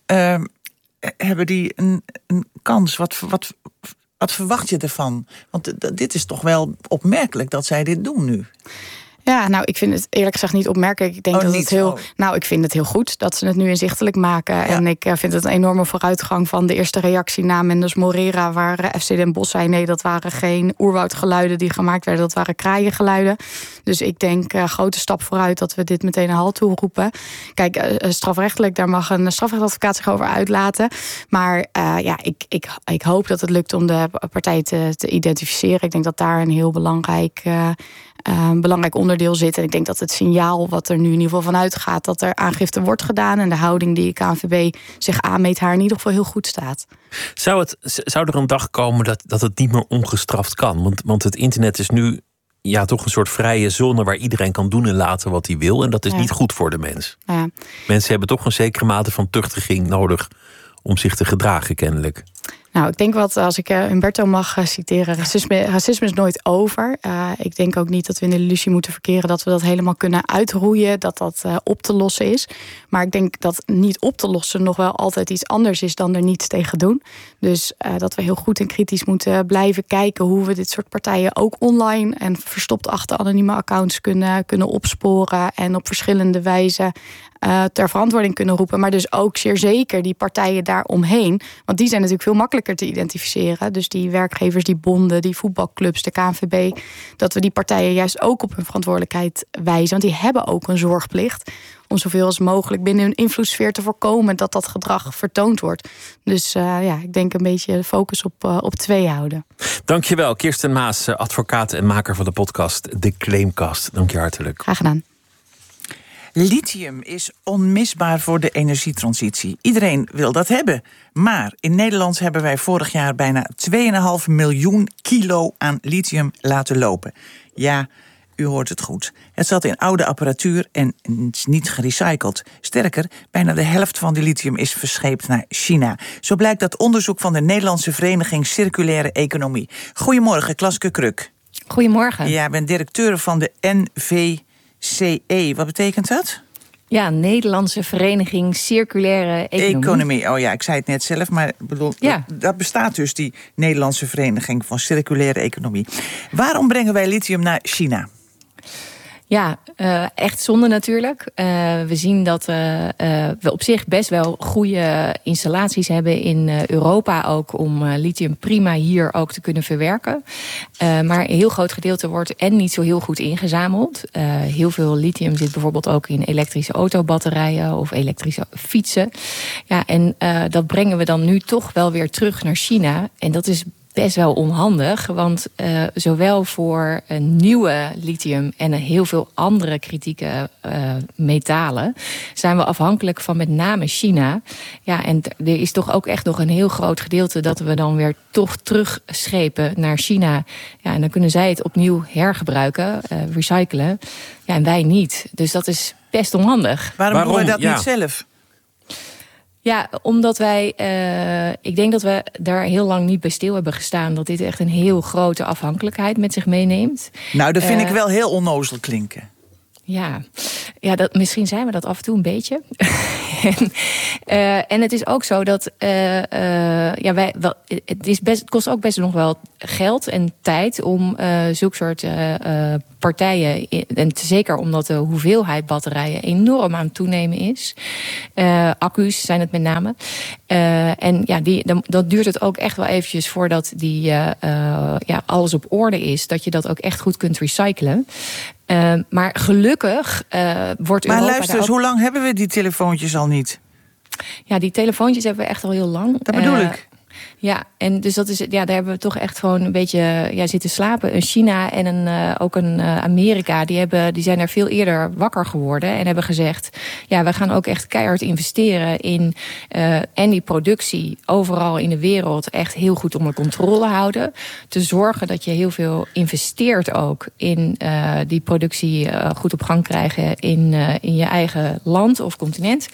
Hebben die een kans? Wat verwacht je ervan? Want dit is toch wel opmerkelijk dat zij dit doen nu. Ja, ik vind het eerlijk gezegd niet opmerkelijk. Ik denk dat het ik vind het heel goed dat ze het nu inzichtelijk maken. Ja. En ik vind het een enorme vooruitgang van de eerste reactie na Mendes Morera, waar FC Den Bosch zei, nee, dat waren geen oerwoudgeluiden die gemaakt werden, dat waren kraaiengeluiden. Dus ik denk grote stap vooruit dat we dit meteen een halt toeroepen. Kijk, strafrechtelijk, daar mag een strafrechtadvocaat zich over uitlaten. Maar ik hoop dat het lukt om de partij te identificeren. Ik denk dat daar een heel belangrijk onderdeel zit. En ik denk dat het signaal wat er nu in ieder geval van uitgaat, dat er aangifte wordt gedaan en de houding die KNVB zich aanmeet haar in ieder geval heel goed staat. Zou er een dag komen dat het niet meer ongestraft kan? Want het internet is nu toch een soort vrije zone waar iedereen kan doen en laten wat hij wil. En dat is niet goed voor de mens. Ja. Mensen hebben toch een zekere mate van tuchtiging nodig om zich te gedragen, kennelijk. Ik denk als ik Humberto mag citeren, racisme is nooit over. Ik denk ook niet dat we in de illusie moeten verkeren dat we dat helemaal kunnen uitroeien, dat op te lossen is. Maar ik denk dat niet op te lossen nog wel altijd iets anders is dan er niets tegen doen. Dus dat we heel goed en kritisch moeten blijven kijken hoe we dit soort partijen ook online en verstopt achter anonieme accounts kunnen opsporen en op verschillende wijzen ter verantwoording kunnen roepen. Maar dus ook zeer zeker die partijen daaromheen. Want die zijn natuurlijk veel makkelijker te identificeren. Dus die werkgevers, die bonden, die voetbalclubs, de KNVB. Dat we die partijen juist ook op hun verantwoordelijkheid wijzen. Want die hebben ook een zorgplicht om zoveel als mogelijk binnen hun invloedssfeer te voorkomen dat gedrag vertoond wordt. Dus ik denk een beetje de focus op twee houden. Dankjewel, Kirsten Maas, advocaat en maker van de podcast De Claimcast. Dank je hartelijk. Graag gedaan. Lithium is onmisbaar voor de energietransitie. Iedereen wil dat hebben. Maar in Nederland hebben wij vorig jaar bijna 2,5 miljoen kilo aan lithium laten lopen. Ja, u hoort het goed. Het zat in oude apparatuur en is niet gerecycled. Sterker, bijna de helft van de lithium is verscheept naar China. Zo blijkt uit onderzoek van de Nederlandse Vereniging Circulaire Economie. Goedemorgen, Klaske Kruk. Goedemorgen. Ja, bent directeur van de NVCE. Wat betekent dat? Ja, Nederlandse Vereniging Circulaire Economie. Oh ja, ik zei het net zelf, maar bedoel, dat bestaat dus, die Nederlandse Vereniging van Circulaire Economie. Waarom brengen wij lithium naar China? Ja, echt zonde natuurlijk. We zien dat we op zich best wel goede installaties hebben in Europa ook om lithium prima hier ook te kunnen verwerken. Maar een heel groot gedeelte wordt niet zo heel goed ingezameld. Heel veel lithium zit bijvoorbeeld ook in elektrische autobatterijen of elektrische fietsen. Ja, en dat brengen we dan nu toch wel weer terug naar China. En dat is best wel onhandig, want zowel voor nieuwe lithium en heel veel andere kritieke metalen zijn we afhankelijk van met name China. Ja, en er is toch ook echt nog een heel groot gedeelte dat we dan weer toch terugschepen naar China. Ja, en dan kunnen zij het opnieuw hergebruiken, recyclen. Ja, en wij niet. Dus dat is best onhandig. Waarom doen we dat niet zelf? Ja, omdat wij, ik denk dat we daar heel lang niet bij stil hebben gestaan dat dit echt een heel grote afhankelijkheid met zich meeneemt. Nou, dat vind ik wel heel onnozel klinken. Ja, Ja, misschien zijn we dat af en toe een beetje. En het is ook zo dat het kost ook best nog wel geld en tijd om zulke soort partijen, en zeker omdat de hoeveelheid batterijen enorm aan het toenemen is. Accu's zijn het met name. Dat duurt het ook echt wel eventjes voordat alles op orde is, dat je dat ook echt goed kunt recyclen. Maar gelukkig wordt Europa... Maar luister eens, hoe lang hebben we die telefoontjes al niet? Ja, die telefoontjes hebben we echt al heel lang. Dat bedoel ik. Ja, en dus dat is, daar hebben we toch echt gewoon een beetje zitten slapen. Een China en ook een Amerika, die zijn er veel eerder wakker geworden en hebben gezegd, we gaan ook echt keihard investeren in en die productie overal in de wereld echt heel goed onder controle houden. Te zorgen dat je heel veel investeert ook in die productie goed op gang krijgen in je eigen land of continent.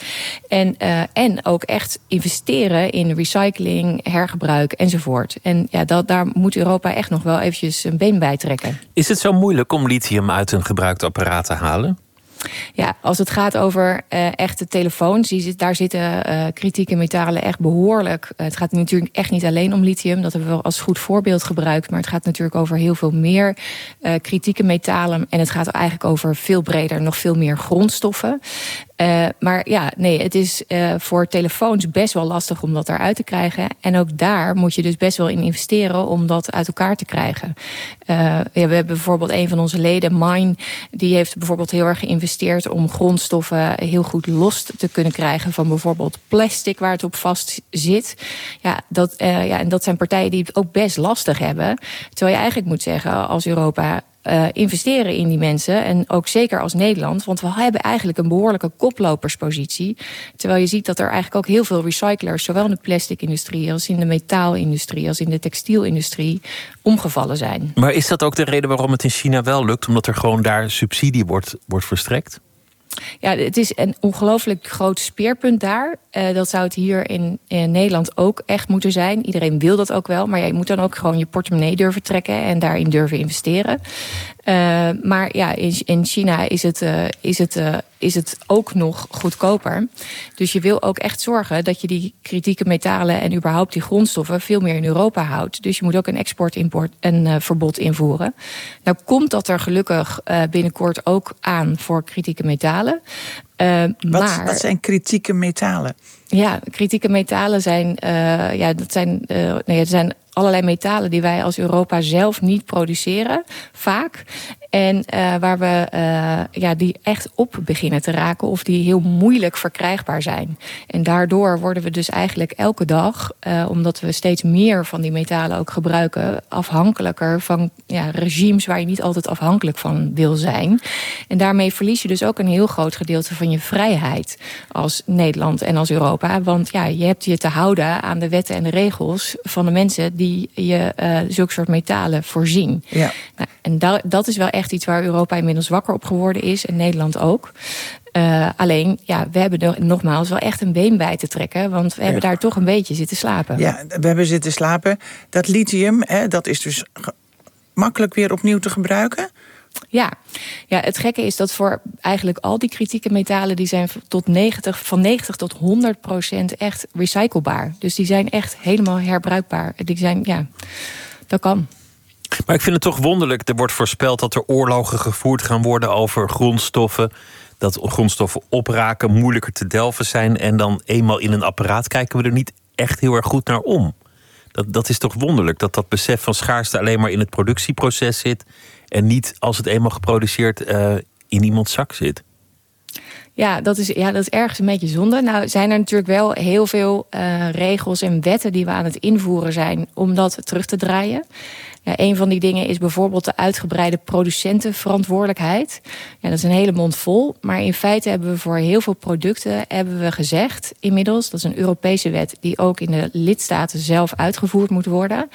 En ook echt investeren in recycling, hergebruik enzovoort. En daar moet Europa echt nog wel eventjes een been bij trekken. Is het zo moeilijk om lithium uit een gebruikt apparaat te halen? Ja, als het gaat over echte telefoons, daar zitten kritieke metalen echt behoorlijk. Het gaat natuurlijk echt niet alleen om lithium, dat hebben we als goed voorbeeld gebruikt. Maar het gaat natuurlijk over heel veel meer kritieke metalen. En het gaat eigenlijk over veel breder, nog veel meer grondstoffen. Het is voor telefoons best wel lastig om dat eruit te krijgen. En ook daar moet je dus best wel in investeren om dat uit elkaar te krijgen. We hebben bijvoorbeeld een van onze leden, Mine, die heeft bijvoorbeeld heel erg geïnvesteerd om grondstoffen heel goed los te kunnen krijgen van bijvoorbeeld plastic waar het op vast zit. En dat zijn partijen die het ook best lastig hebben. Terwijl je eigenlijk moet zeggen, als Europa investeren in die mensen. En ook zeker als Nederland. Want we hebben eigenlijk een behoorlijke koploperspositie. Terwijl je ziet dat er eigenlijk ook heel veel recyclers, zowel in de plasticindustrie als in de metaalindustrie als in de textielindustrie, omgevallen zijn. Maar is dat ook de reden waarom het in China wel lukt? Omdat er gewoon daar subsidie wordt verstrekt? Ja, het is een ongelooflijk groot speerpunt daar. Dat zou het hier in Nederland ook echt moeten zijn. Iedereen wil dat ook wel, maar je moet dan ook gewoon je portemonnee durven trekken en daarin durven investeren. Maar in China is het ook nog goedkoper. Dus je wil ook echt zorgen dat je die kritieke metalen en überhaupt die grondstoffen veel meer in Europa houdt. Dus je moet ook een export-import en verbod invoeren. Nou komt dat er gelukkig binnenkort ook aan voor kritieke metalen. Wat zijn kritieke metalen? Ja, kritieke metalen zijn, er zijn allerlei metalen die wij als Europa zelf niet produceren, vaak. En waar we die echt op beginnen te raken of die heel moeilijk verkrijgbaar zijn. En daardoor worden we dus eigenlijk elke dag, omdat we steeds meer van die metalen ook gebruiken, afhankelijker van regimes waar je niet altijd afhankelijk van wil zijn. En daarmee verlies je dus ook een heel groot gedeelte van je vrijheid als Nederland en als Europa. Want je hebt je te houden aan de wetten en de regels van de mensen die je zulke soort metalen voorzien. Ja. Nou, en dat is wel echt iets waar Europa inmiddels wakker op geworden is en Nederland ook. Alleen, we hebben er nogmaals wel echt een been bij te trekken, want we hebben daar toch een beetje zitten slapen. Ja, we hebben zitten slapen. Dat lithium, dat is dus makkelijk weer opnieuw te gebruiken? Ja, het gekke is dat voor eigenlijk al die kritieke metalen, die zijn van 90 tot 100% echt recyclebaar. Dus die zijn echt helemaal herbruikbaar. Die zijn, dat kan. Maar ik vind het toch wonderlijk. Er wordt voorspeld dat er oorlogen gevoerd gaan worden over grondstoffen. Dat grondstoffen opraken, moeilijker te delven zijn. En dan eenmaal in een apparaat kijken we er niet echt heel erg goed naar om. Dat is toch wonderlijk, dat besef van schaarste alleen maar in het productieproces zit en niet als het eenmaal geproduceerd in iemands zak zit. Ja, dat is ergens een beetje zonde. Nou zijn er natuurlijk wel heel veel regels en wetten die we aan het invoeren zijn om dat terug te draaien. Ja, een van die dingen is bijvoorbeeld de uitgebreide producentenverantwoordelijkheid. Ja, dat is een hele mond vol. Maar in feite hebben we voor heel veel producten gezegd inmiddels, dat is een Europese wet die ook in de lidstaten zelf uitgevoerd moet worden.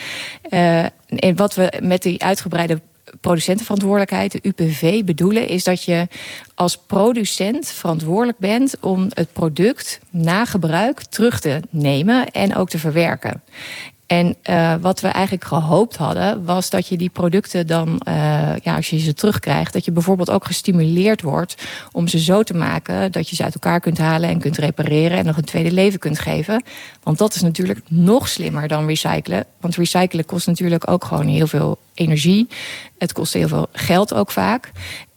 En wat we met die uitgebreide producentenverantwoordelijkheid, de UPV, bedoelen is dat je als producent verantwoordelijk bent om het product na gebruik terug te nemen en ook te verwerken. En wat we eigenlijk gehoopt hadden, was dat je die producten dan, als je ze terugkrijgt, dat je bijvoorbeeld ook gestimuleerd wordt om ze zo te maken dat je ze uit elkaar kunt halen en kunt repareren en nog een tweede leven kunt geven. Want dat is natuurlijk nog slimmer dan recyclen. Want recyclen kost natuurlijk ook gewoon heel veel energie. Het kost heel veel geld ook vaak.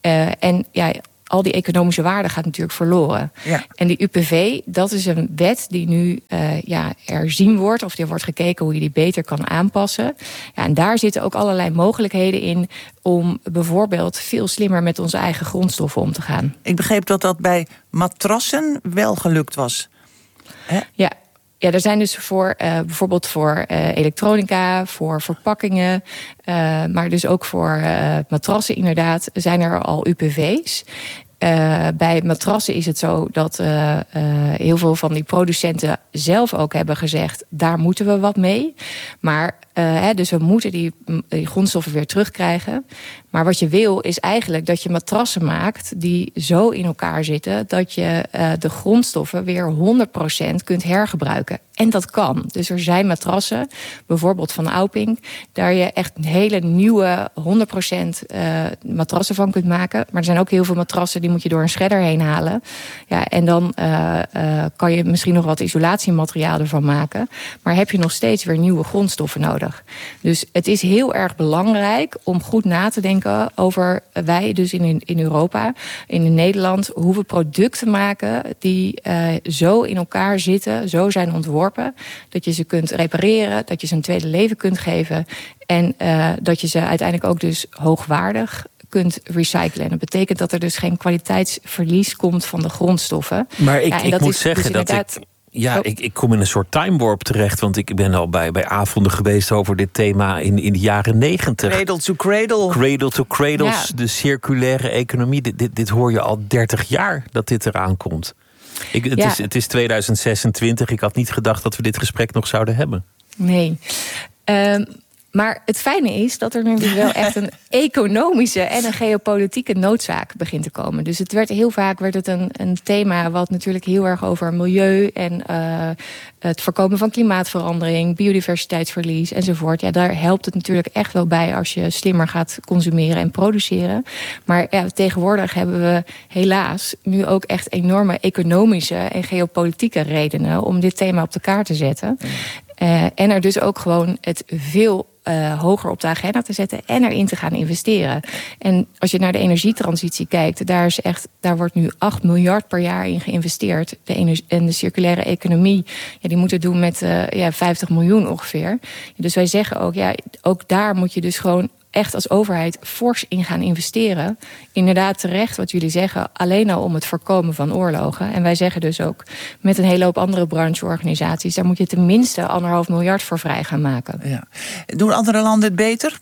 Al die economische waarde gaat natuurlijk verloren. Ja. En die UPV, dat is een wet die nu herzien wordt, of er wordt gekeken hoe je die beter kan aanpassen. Ja, en daar zitten ook allerlei mogelijkheden in om bijvoorbeeld veel slimmer met onze eigen grondstoffen om te gaan. Ik begreep dat dat bij matrassen wel gelukt was. Hè? Ja. Ja, er zijn dus bijvoorbeeld voor elektronica, voor verpakkingen, maar dus ook voor matrassen inderdaad, zijn er al UPV's. Bij matrassen is het zo dat heel veel van die producenten zelf ook hebben gezegd, daar moeten we wat mee. Maar dus we moeten die grondstoffen weer terugkrijgen. Maar wat je wil is eigenlijk dat je matrassen maakt die zo in elkaar zitten dat je de grondstoffen weer 100% kunt hergebruiken. En dat kan. Dus er zijn matrassen, bijvoorbeeld van Auping, daar je echt hele nieuwe 100% matrassen van kunt maken. Maar er zijn ook heel veel matrassen die moet je door een shredder heen halen. Ja, en dan kan je misschien nog wat isolatiemateriaal ervan maken. Maar heb je nog steeds weer nieuwe grondstoffen nodig. Dus het is heel erg belangrijk om goed na te denken over wij dus in Europa, in Nederland, hoe we producten maken die zo in elkaar zitten, zo zijn ontworpen, dat je ze kunt repareren, dat je ze een tweede leven kunt geven en dat je ze uiteindelijk ook dus hoogwaardig kunt recyclen. En dat betekent dat er dus geen kwaliteitsverlies komt van de grondstoffen. Maar ik moet zeggen dus dat ik kom in een soort time warp terecht. Want ik ben al bij avonden geweest over dit thema in de jaren 90. Cradle to cradle. Cradle to cradle, de circulaire economie. Dit hoor je al 30 jaar dat dit eraan komt. Het is 2026. Ik had niet gedacht dat we dit gesprek nog zouden hebben. Nee. Maar het fijne is dat er nu wel echt een economische en een geopolitieke noodzaak begint te komen. Dus heel vaak werd het een thema wat natuurlijk heel erg over milieu en het voorkomen van klimaatverandering, biodiversiteitsverlies enzovoort. Ja, daar helpt het natuurlijk echt wel bij als je slimmer gaat consumeren en produceren. Maar tegenwoordig hebben we helaas nu ook echt enorme economische en geopolitieke redenen om dit thema op de kaart te zetten. En er dus ook gewoon het veel hoger op de agenda te zetten en erin te gaan investeren. En als je naar de energietransitie kijkt, daar wordt nu 8 miljard per jaar in geïnvesteerd. En de circulaire economie, die moet het doen met 50 miljoen ongeveer. Dus wij zeggen ook daar moet je dus gewoon echt als overheid fors in gaan investeren. Inderdaad terecht wat jullie zeggen, alleen al om het voorkomen van oorlogen. En wij zeggen dus ook met een hele hoop andere brancheorganisaties, daar moet je tenminste 1,5 miljard voor vrij gaan maken. Ja. Doen andere landen het beter?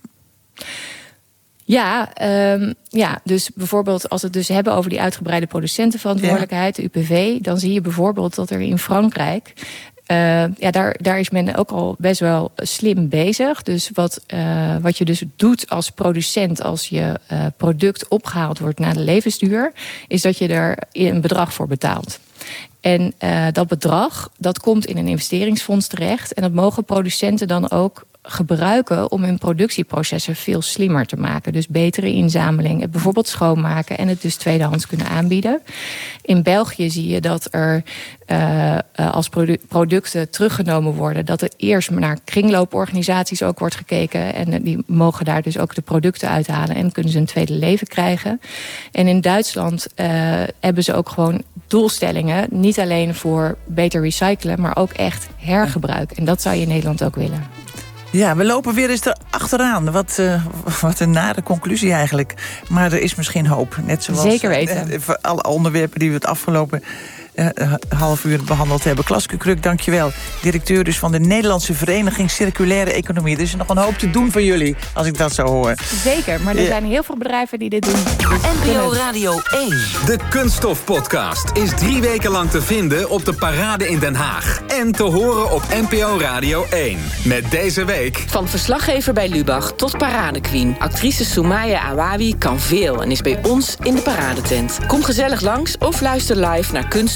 Ja, dus bijvoorbeeld als we het dus hebben over die uitgebreide producentenverantwoordelijkheid, de UPV, dan zie je bijvoorbeeld dat er in Frankrijk daar is men ook al best wel slim bezig. Dus wat je dus doet als producent als je product opgehaald wordt na de levensduur, is dat je er een bedrag voor betaalt. En dat bedrag, dat komt in een investeringsfonds terecht. En dat mogen producenten dan ook gebruiken om hun productieprocessen veel slimmer te maken. Dus betere inzameling, het bijvoorbeeld schoonmaken en het dus tweedehands kunnen aanbieden. In België zie je dat er als producten teruggenomen worden, dat er eerst naar kringlooporganisaties ook wordt gekeken. En die mogen daar dus ook de producten uithalen en kunnen ze een tweede leven krijgen. En in Duitsland hebben ze ook gewoon doelstellingen, niet alleen voor beter recyclen, maar ook echt hergebruik. En dat zou je in Nederland ook willen. Ja, we lopen weer eens erachteraan. Wat een nare conclusie eigenlijk. Maar er is misschien hoop. Net zoals zeker weten. Voor alle onderwerpen die we het afgelopen half uur behandeld hebben. Klaske Kruk, dankjewel. Directeur dus van de Nederlandse Vereniging Circulaire Economie. Er is nog een hoop te doen voor jullie, als ik dat zo hoor. Zeker, maar er zijn heel veel bedrijven die dit doen. NPO Radio 1. De Kunststof-podcast is 3 weken lang te vinden op de Parade in Den Haag. En te horen op NPO Radio 1. Met deze week... Van verslaggever bij Lubach tot paradequeen. Actrice Soumaya Awawi kan veel en is bij ons in de paradetent. Kom gezellig langs of luister live naar Kunststof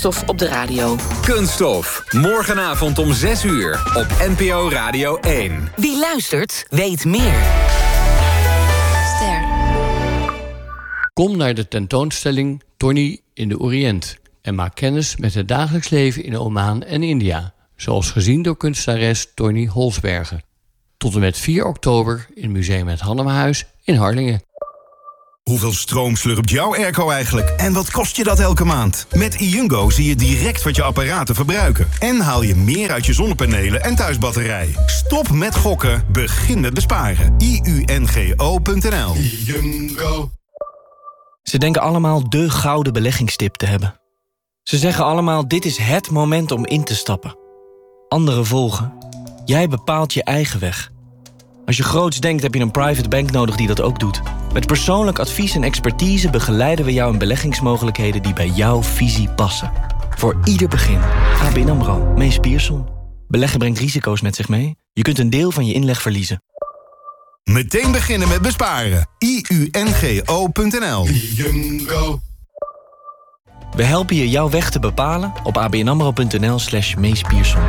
Kunststof op de radio. Kunststof, morgenavond om 6 uur op NPO Radio 1. Wie luistert, weet meer. Ster. Kom naar de tentoonstelling Tony in de Oriënt en maak kennis met het dagelijks leven in Oman en India, zoals gezien door kunstenares Tony Holsbergen. Tot en met 4 oktober in Museum Het Hannemahuis in Harlingen. Hoeveel stroom slurpt jouw airco eigenlijk? En wat kost je dat elke maand? Met iUngo zie je direct wat je apparaten verbruiken. En haal je meer uit je zonnepanelen en thuisbatterij. Stop met gokken, begin met besparen. iUNGO.nl. iUngo. Ze denken allemaal de gouden beleggingstip te hebben. Ze zeggen allemaal, dit is het moment om in te stappen. Anderen volgen. Jij bepaalt je eigen weg. Als je groots denkt, heb je een private bank nodig die dat ook doet. Met persoonlijk advies en expertise begeleiden we jou in beleggingsmogelijkheden die bij jouw visie passen. Voor ieder begin. ABN AMRO, Mees Pierson. Beleggen brengt risico's met zich mee. Je kunt een deel van je inleg verliezen. Meteen beginnen met besparen. iUNGO.nl. iUngo. We helpen je jouw weg te bepalen op abnamro.nl/Mees Pierson.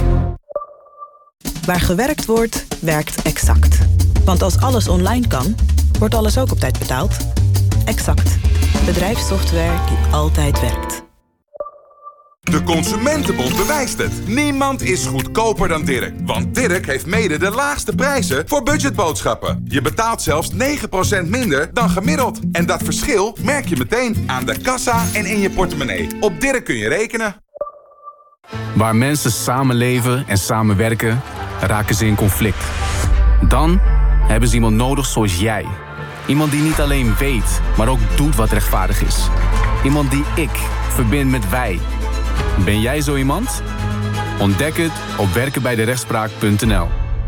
Waar gewerkt wordt, werkt Exact. Want als alles online kan, wordt alles ook op tijd betaald. Exact. Bedrijfssoftware die altijd werkt. De Consumentenbond bewijst het. Niemand is goedkoper dan Dirk. Want Dirk heeft mede de laagste prijzen voor budgetboodschappen. Je betaalt zelfs 9% minder dan gemiddeld. En dat verschil merk je meteen aan de kassa en in je portemonnee. Op Dirk kun je rekenen. Waar mensen samenleven en samenwerken, raken ze in conflict. Dan hebben ze iemand nodig zoals jij. Iemand die niet alleen weet, maar ook doet wat rechtvaardig is. Iemand die ik verbind met wij. Ben jij zo iemand? Ontdek het op werkenbijderechtspraak.nl.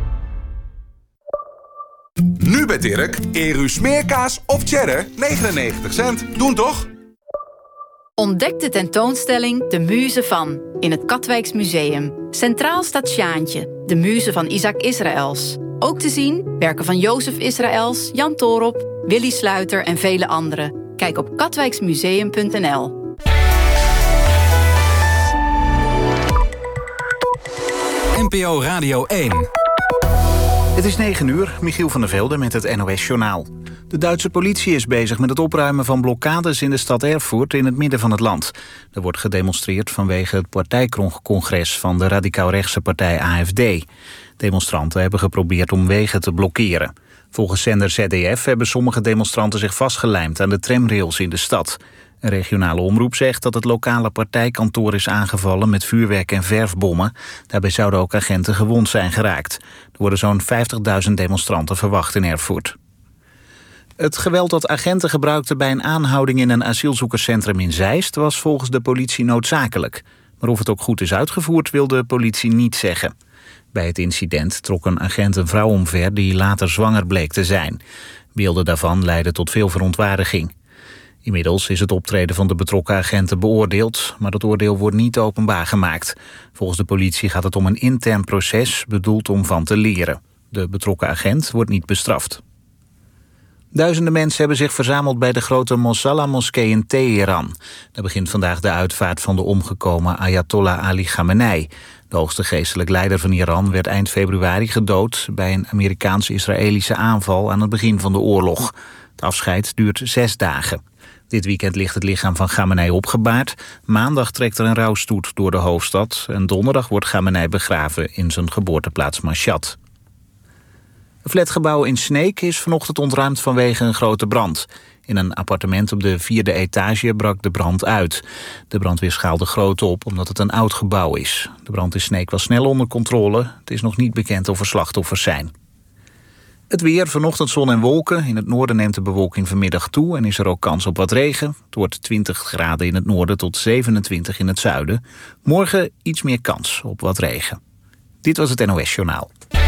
Nu bij Dirk, Eru smeerkaas of cheddar, 99 cent. Doen toch? Ontdek de tentoonstelling De Muze van in het Katwijks Museum. Centraal staat Sjaantje, de muze van Isaac Israëls. Ook te zien werken van Jozef Israëls, Jan Toorop, Willy Sluiter en vele anderen. Kijk op katwijksmuseum.nl. NPO Radio 1. Het is 9 uur, Michiel van der Velde met het NOS-journaal. De Duitse politie is bezig met het opruimen van blokkades in de stad Erfurt in het midden van het land. Er wordt gedemonstreerd vanwege het partijcongres van de radicaal-rechtse partij AfD. Demonstranten hebben geprobeerd om wegen te blokkeren. Volgens zender ZDF hebben sommige demonstranten zich vastgelijmd aan de tramrails in de stad. Een regionale omroep zegt dat het lokale partijkantoor is aangevallen met vuurwerk en verfbommen. Daarbij zouden ook agenten gewond zijn geraakt. Er worden zo'n 50.000 demonstranten verwacht in Erfurt. Het geweld dat agenten gebruikten bij een aanhouding in een asielzoekerscentrum in Zeist was volgens de politie noodzakelijk. Maar of het ook goed is uitgevoerd wil de politie niet zeggen. Bij het incident trok een agent een vrouw omver die later zwanger bleek te zijn. Beelden daarvan leidden tot veel verontwaardiging. Inmiddels is het optreden van de betrokken agenten beoordeeld, maar dat oordeel wordt niet openbaar gemaakt. Volgens de politie gaat het om een intern proces bedoeld om van te leren. De betrokken agent wordt niet bestraft. Duizenden mensen hebben zich verzameld bij de grote Mosalla-moskee in Teheran. Daar begint vandaag de uitvaart van de omgekomen Ayatollah Ali Khamenei. De hoogste geestelijk leider van Iran werd eind februari gedood bij een Amerikaans-Israëlische aanval aan het begin van de oorlog. Het afscheid duurt 6 dagen. Dit weekend ligt het lichaam van Khamenei opgebaard. Maandag trekt er een rouwstoet door de hoofdstad. En donderdag wordt Khamenei begraven in zijn geboorteplaats Mashhad. Een flatgebouw in Sneek is vanochtend ontruimd vanwege een grote brand. In een appartement op de 4e etage brak de brand uit. De brandweer schaalde groot op omdat het een oud gebouw is. De brand in Sneek was snel onder controle. Het is nog niet bekend of er slachtoffers zijn. Het weer, vanochtend zon en wolken. In het noorden neemt de bewolking vanmiddag toe en is er ook kans op wat regen. Het wordt 20 graden in het noorden tot 27 in het zuiden. Morgen iets meer kans op wat regen. Dit was het NOS Journaal.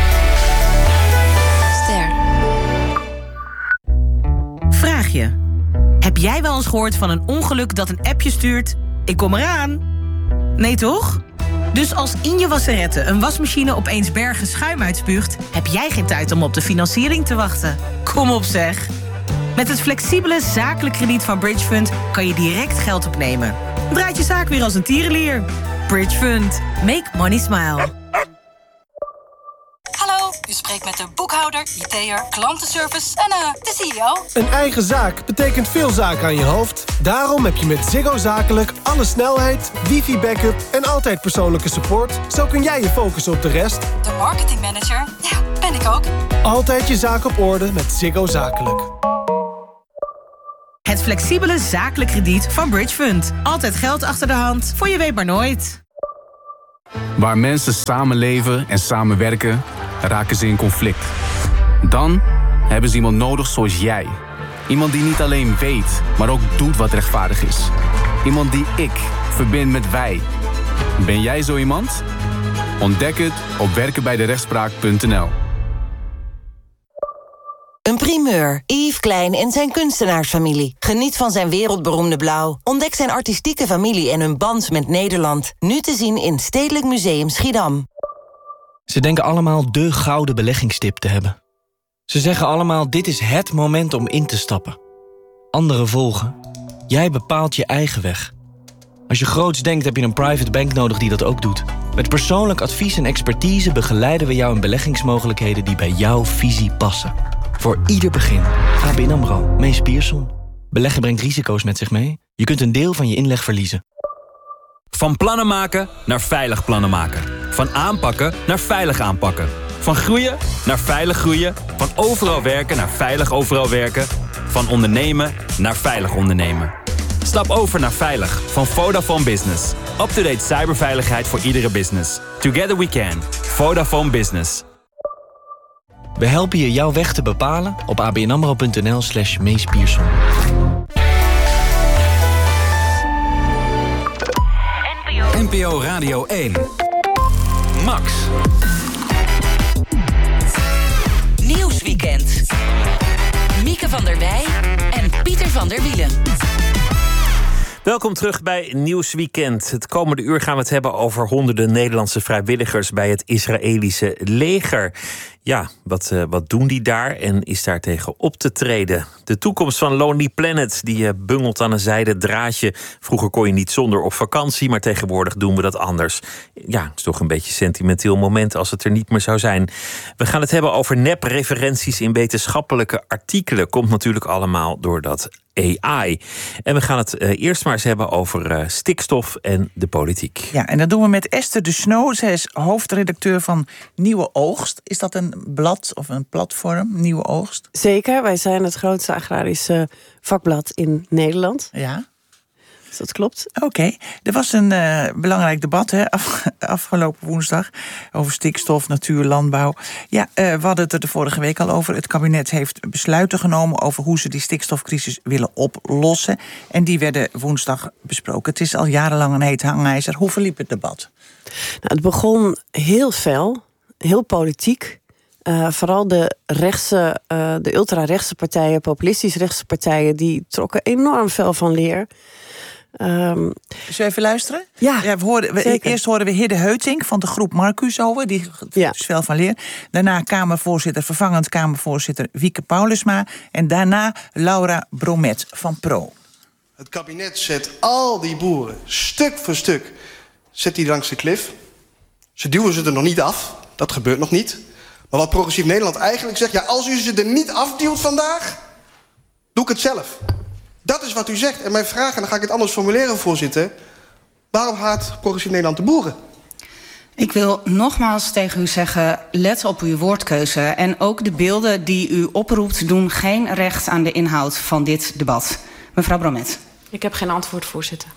Vraag je. Heb jij wel eens gehoord van een ongeluk dat een appje stuurt? Ik kom eraan. Nee toch? Dus als in je wasserette een wasmachine opeens bergen schuim uitspuugt, heb jij geen tijd om op de financiering te wachten. Kom op zeg. Met het flexibele zakelijk krediet van Bridgefund kan je direct geld opnemen. draait je zaak weer als een tierenlier. Bridge Fund. Make money smile. Hallo, u spreekt met de boekhouder, IT'er, klantenservice en de CEO. Een eigen zaak betekent veel zaken aan je hoofd. Daarom heb je met Ziggo Zakelijk alle snelheid, wifi-backup en altijd persoonlijke support. Zo kun jij je focussen op de rest. De marketingmanager, ja, ben ik ook. Altijd je zaak op orde met Ziggo Zakelijk. Het flexibele zakelijk krediet van Bridge Fund. Altijd geld achter de hand, voor je weet maar nooit. Waar mensen samenleven en samenwerken, raken ze in conflict. Dan hebben ze iemand nodig zoals jij. Iemand die niet alleen weet, maar ook doet wat rechtvaardig is. Iemand die ik verbind met wij. Ben jij zo iemand? Ontdek het op werkenbijderechtspraak.nl. Een primeur. Yves Klein en zijn kunstenaarsfamilie. Geniet van zijn wereldberoemde blauw. Ontdek zijn artistieke familie en hun band met Nederland. Nu te zien in Stedelijk Museum Schiedam. Ze denken allemaal de gouden beleggingstip te hebben. Ze zeggen allemaal, dit is het moment om in te stappen. Anderen volgen. Jij bepaalt je eigen weg. Als je groots denkt, heb je een private bank nodig die dat ook doet. Met persoonlijk advies en expertise begeleiden we jou in beleggingsmogelijkheden die bij jouw visie passen. Voor ieder begin. ABN AMRO. Mees Pierson. Beleggen brengt risico's met zich mee. Je kunt een deel van je inleg verliezen. Van plannen maken naar veilig plannen maken. Van aanpakken naar veilig aanpakken. Van groeien naar veilig groeien. Van overal werken naar veilig overal werken. Van ondernemen naar veilig ondernemen. Stap over naar veilig van Vodafone Business. Up-to-date cyberveiligheid voor iedere business. Together we can. Vodafone Business. We helpen je jouw weg te bepalen op abnamro.nl/Mees Pierson. NPO Radio 1. Max. Nieuwsweekend. Mieke van der Wij en Pieter van der Wielen. Welkom terug bij Nieuwsweekend. Het komende uur gaan we het hebben over honderden Nederlandse vrijwilligers bij het Israëlische leger. Ja, wat doen die daar en is daar tegen op te treden? De toekomst van Lonely Planet, die bungelt aan een zijden draadje. Vroeger kon je niet zonder op vakantie, maar tegenwoordig doen we dat anders. Ja, het is toch een beetje een sentimenteel moment als het er niet meer zou zijn. We gaan het hebben over nep-referenties in wetenschappelijke artikelen. Komt natuurlijk allemaal door dat AI. En we gaan het eerst maar eens hebben over stikstof en de politiek. Ja, en dat doen we met Esther de Snoo. Zij is hoofdredacteur van Nieuwe Oogst. Is dat een blad of een platform, Nieuwe Oogst? Zeker, wij zijn het grootste agrarische vakblad in Nederland. Ja. Dus dat klopt. Oké. Er was een belangrijk debat afgelopen woensdag over stikstof, natuur, landbouw. Ja, we hadden het er de vorige week al over. Het kabinet heeft besluiten genomen over hoe ze die stikstofcrisis willen oplossen. En die werden woensdag besproken. Het is al jarenlang een heet hangijzer. Hoe verliep het debat? Nou, het begon heel fel, heel politiek. Vooral de ultra-rechtse partijen, populistisch rechtse partijen, die trokken enorm fel van leer. Zullen we even luisteren? Ja, eerst hoorden we Hidde Heutink van de groep Marcusoe, die is fel van leer. Daarna vervangend Kamervoorzitter Wieke Paulusma. En daarna Laura Bromet van Pro. Het kabinet zet al die boeren stuk voor stuk zet die langs de klif. Ze duwen ze er nog niet af. Dat gebeurt nog niet. Maar wat Progressief Nederland eigenlijk zegt, ja, als u ze er niet afduwt vandaag, doe ik het zelf. Dat is wat u zegt. En mijn vraag, en dan ga ik het anders formuleren, voorzitter. Waarom haat Progressief Nederland de boeren? Ik wil nogmaals tegen u zeggen, let op uw woordkeuze. En ook de beelden die u oproept doen geen recht aan de inhoud van dit debat. Mevrouw Bromet. Ik heb geen antwoord, voorzitter.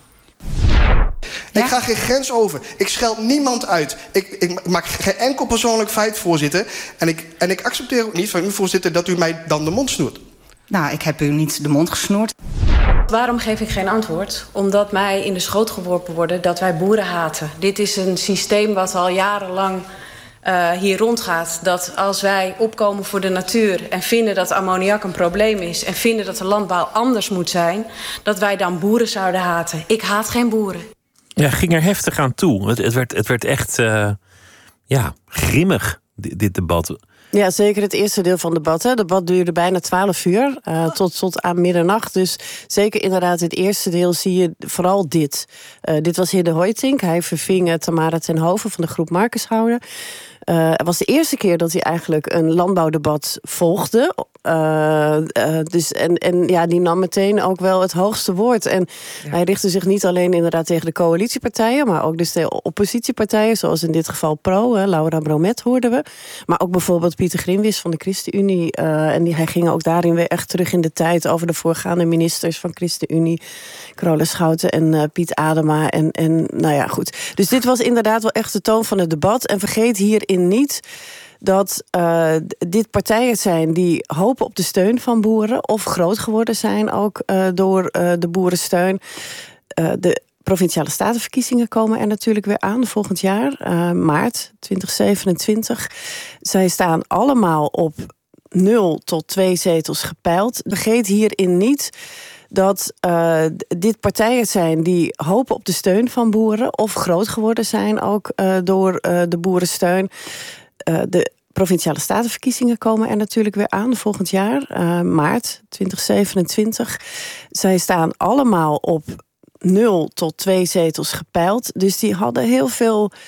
Ik ga geen grens over. Ik scheld niemand uit. Ik maak geen enkel persoonlijk feit, voorzitter. En ik accepteer ook niet van u, voorzitter, dat u mij dan de mond snoert. Nou, ik heb u niet de mond gesnoerd. Waarom geef ik geen antwoord? Omdat mij in de schoot geworpen wordt dat wij boeren haten. Dit is een systeem wat al jarenlang hier rondgaat. Dat als wij opkomen voor de natuur en vinden dat ammoniak een probleem is en vinden dat de landbouw anders moet zijn, dat wij dan boeren zouden haten. Ik haat geen boeren. Ja, ging er heftig aan toe. Het werd echt grimmig, dit debat. Ja, zeker het eerste deel van het debat. Het debat duurde bijna 12 uur, tot aan middernacht. Dus zeker inderdaad het eerste deel zie je vooral dit. Dit was Hidde Hoijtink. Hij verving Tamara ten Hove van de groep Markenschouwer. Het was de eerste keer dat hij eigenlijk een landbouwdebat volgde. Die nam meteen ook wel het hoogste woord. En hij richtte zich niet alleen inderdaad tegen de coalitiepartijen, maar ook dus de oppositiepartijen, zoals in dit geval Pro, Laura Bromet hoorden we. Maar ook bijvoorbeeld Pieter Grimwis van de ChristenUnie. Hij ging ook daarin weer echt terug in de tijd over de voorgaande ministers van ChristenUnie, Carola Schouten en Piet Adema. En nou ja, goed. Dus dit was inderdaad wel echt de toon van het debat. En vergeet hierin niet dat dit partijen zijn die hopen op de steun van boeren, of groot geworden zijn ook door de boerensteun. De provinciale statenverkiezingen komen er natuurlijk weer aan volgend jaar, maart 2027. Zij staan allemaal op 0 tot 2 zetels gepeild. Vergeet hierin niet dat dit partijen zijn die hopen op de steun van boeren, of groot geworden zijn ook door de boerensteun. De provinciale statenverkiezingen komen er natuurlijk weer aan volgend jaar, maart 2027. Zij staan allemaal op 0 tot 2 zetels gepeild. Dus die hadden heel veel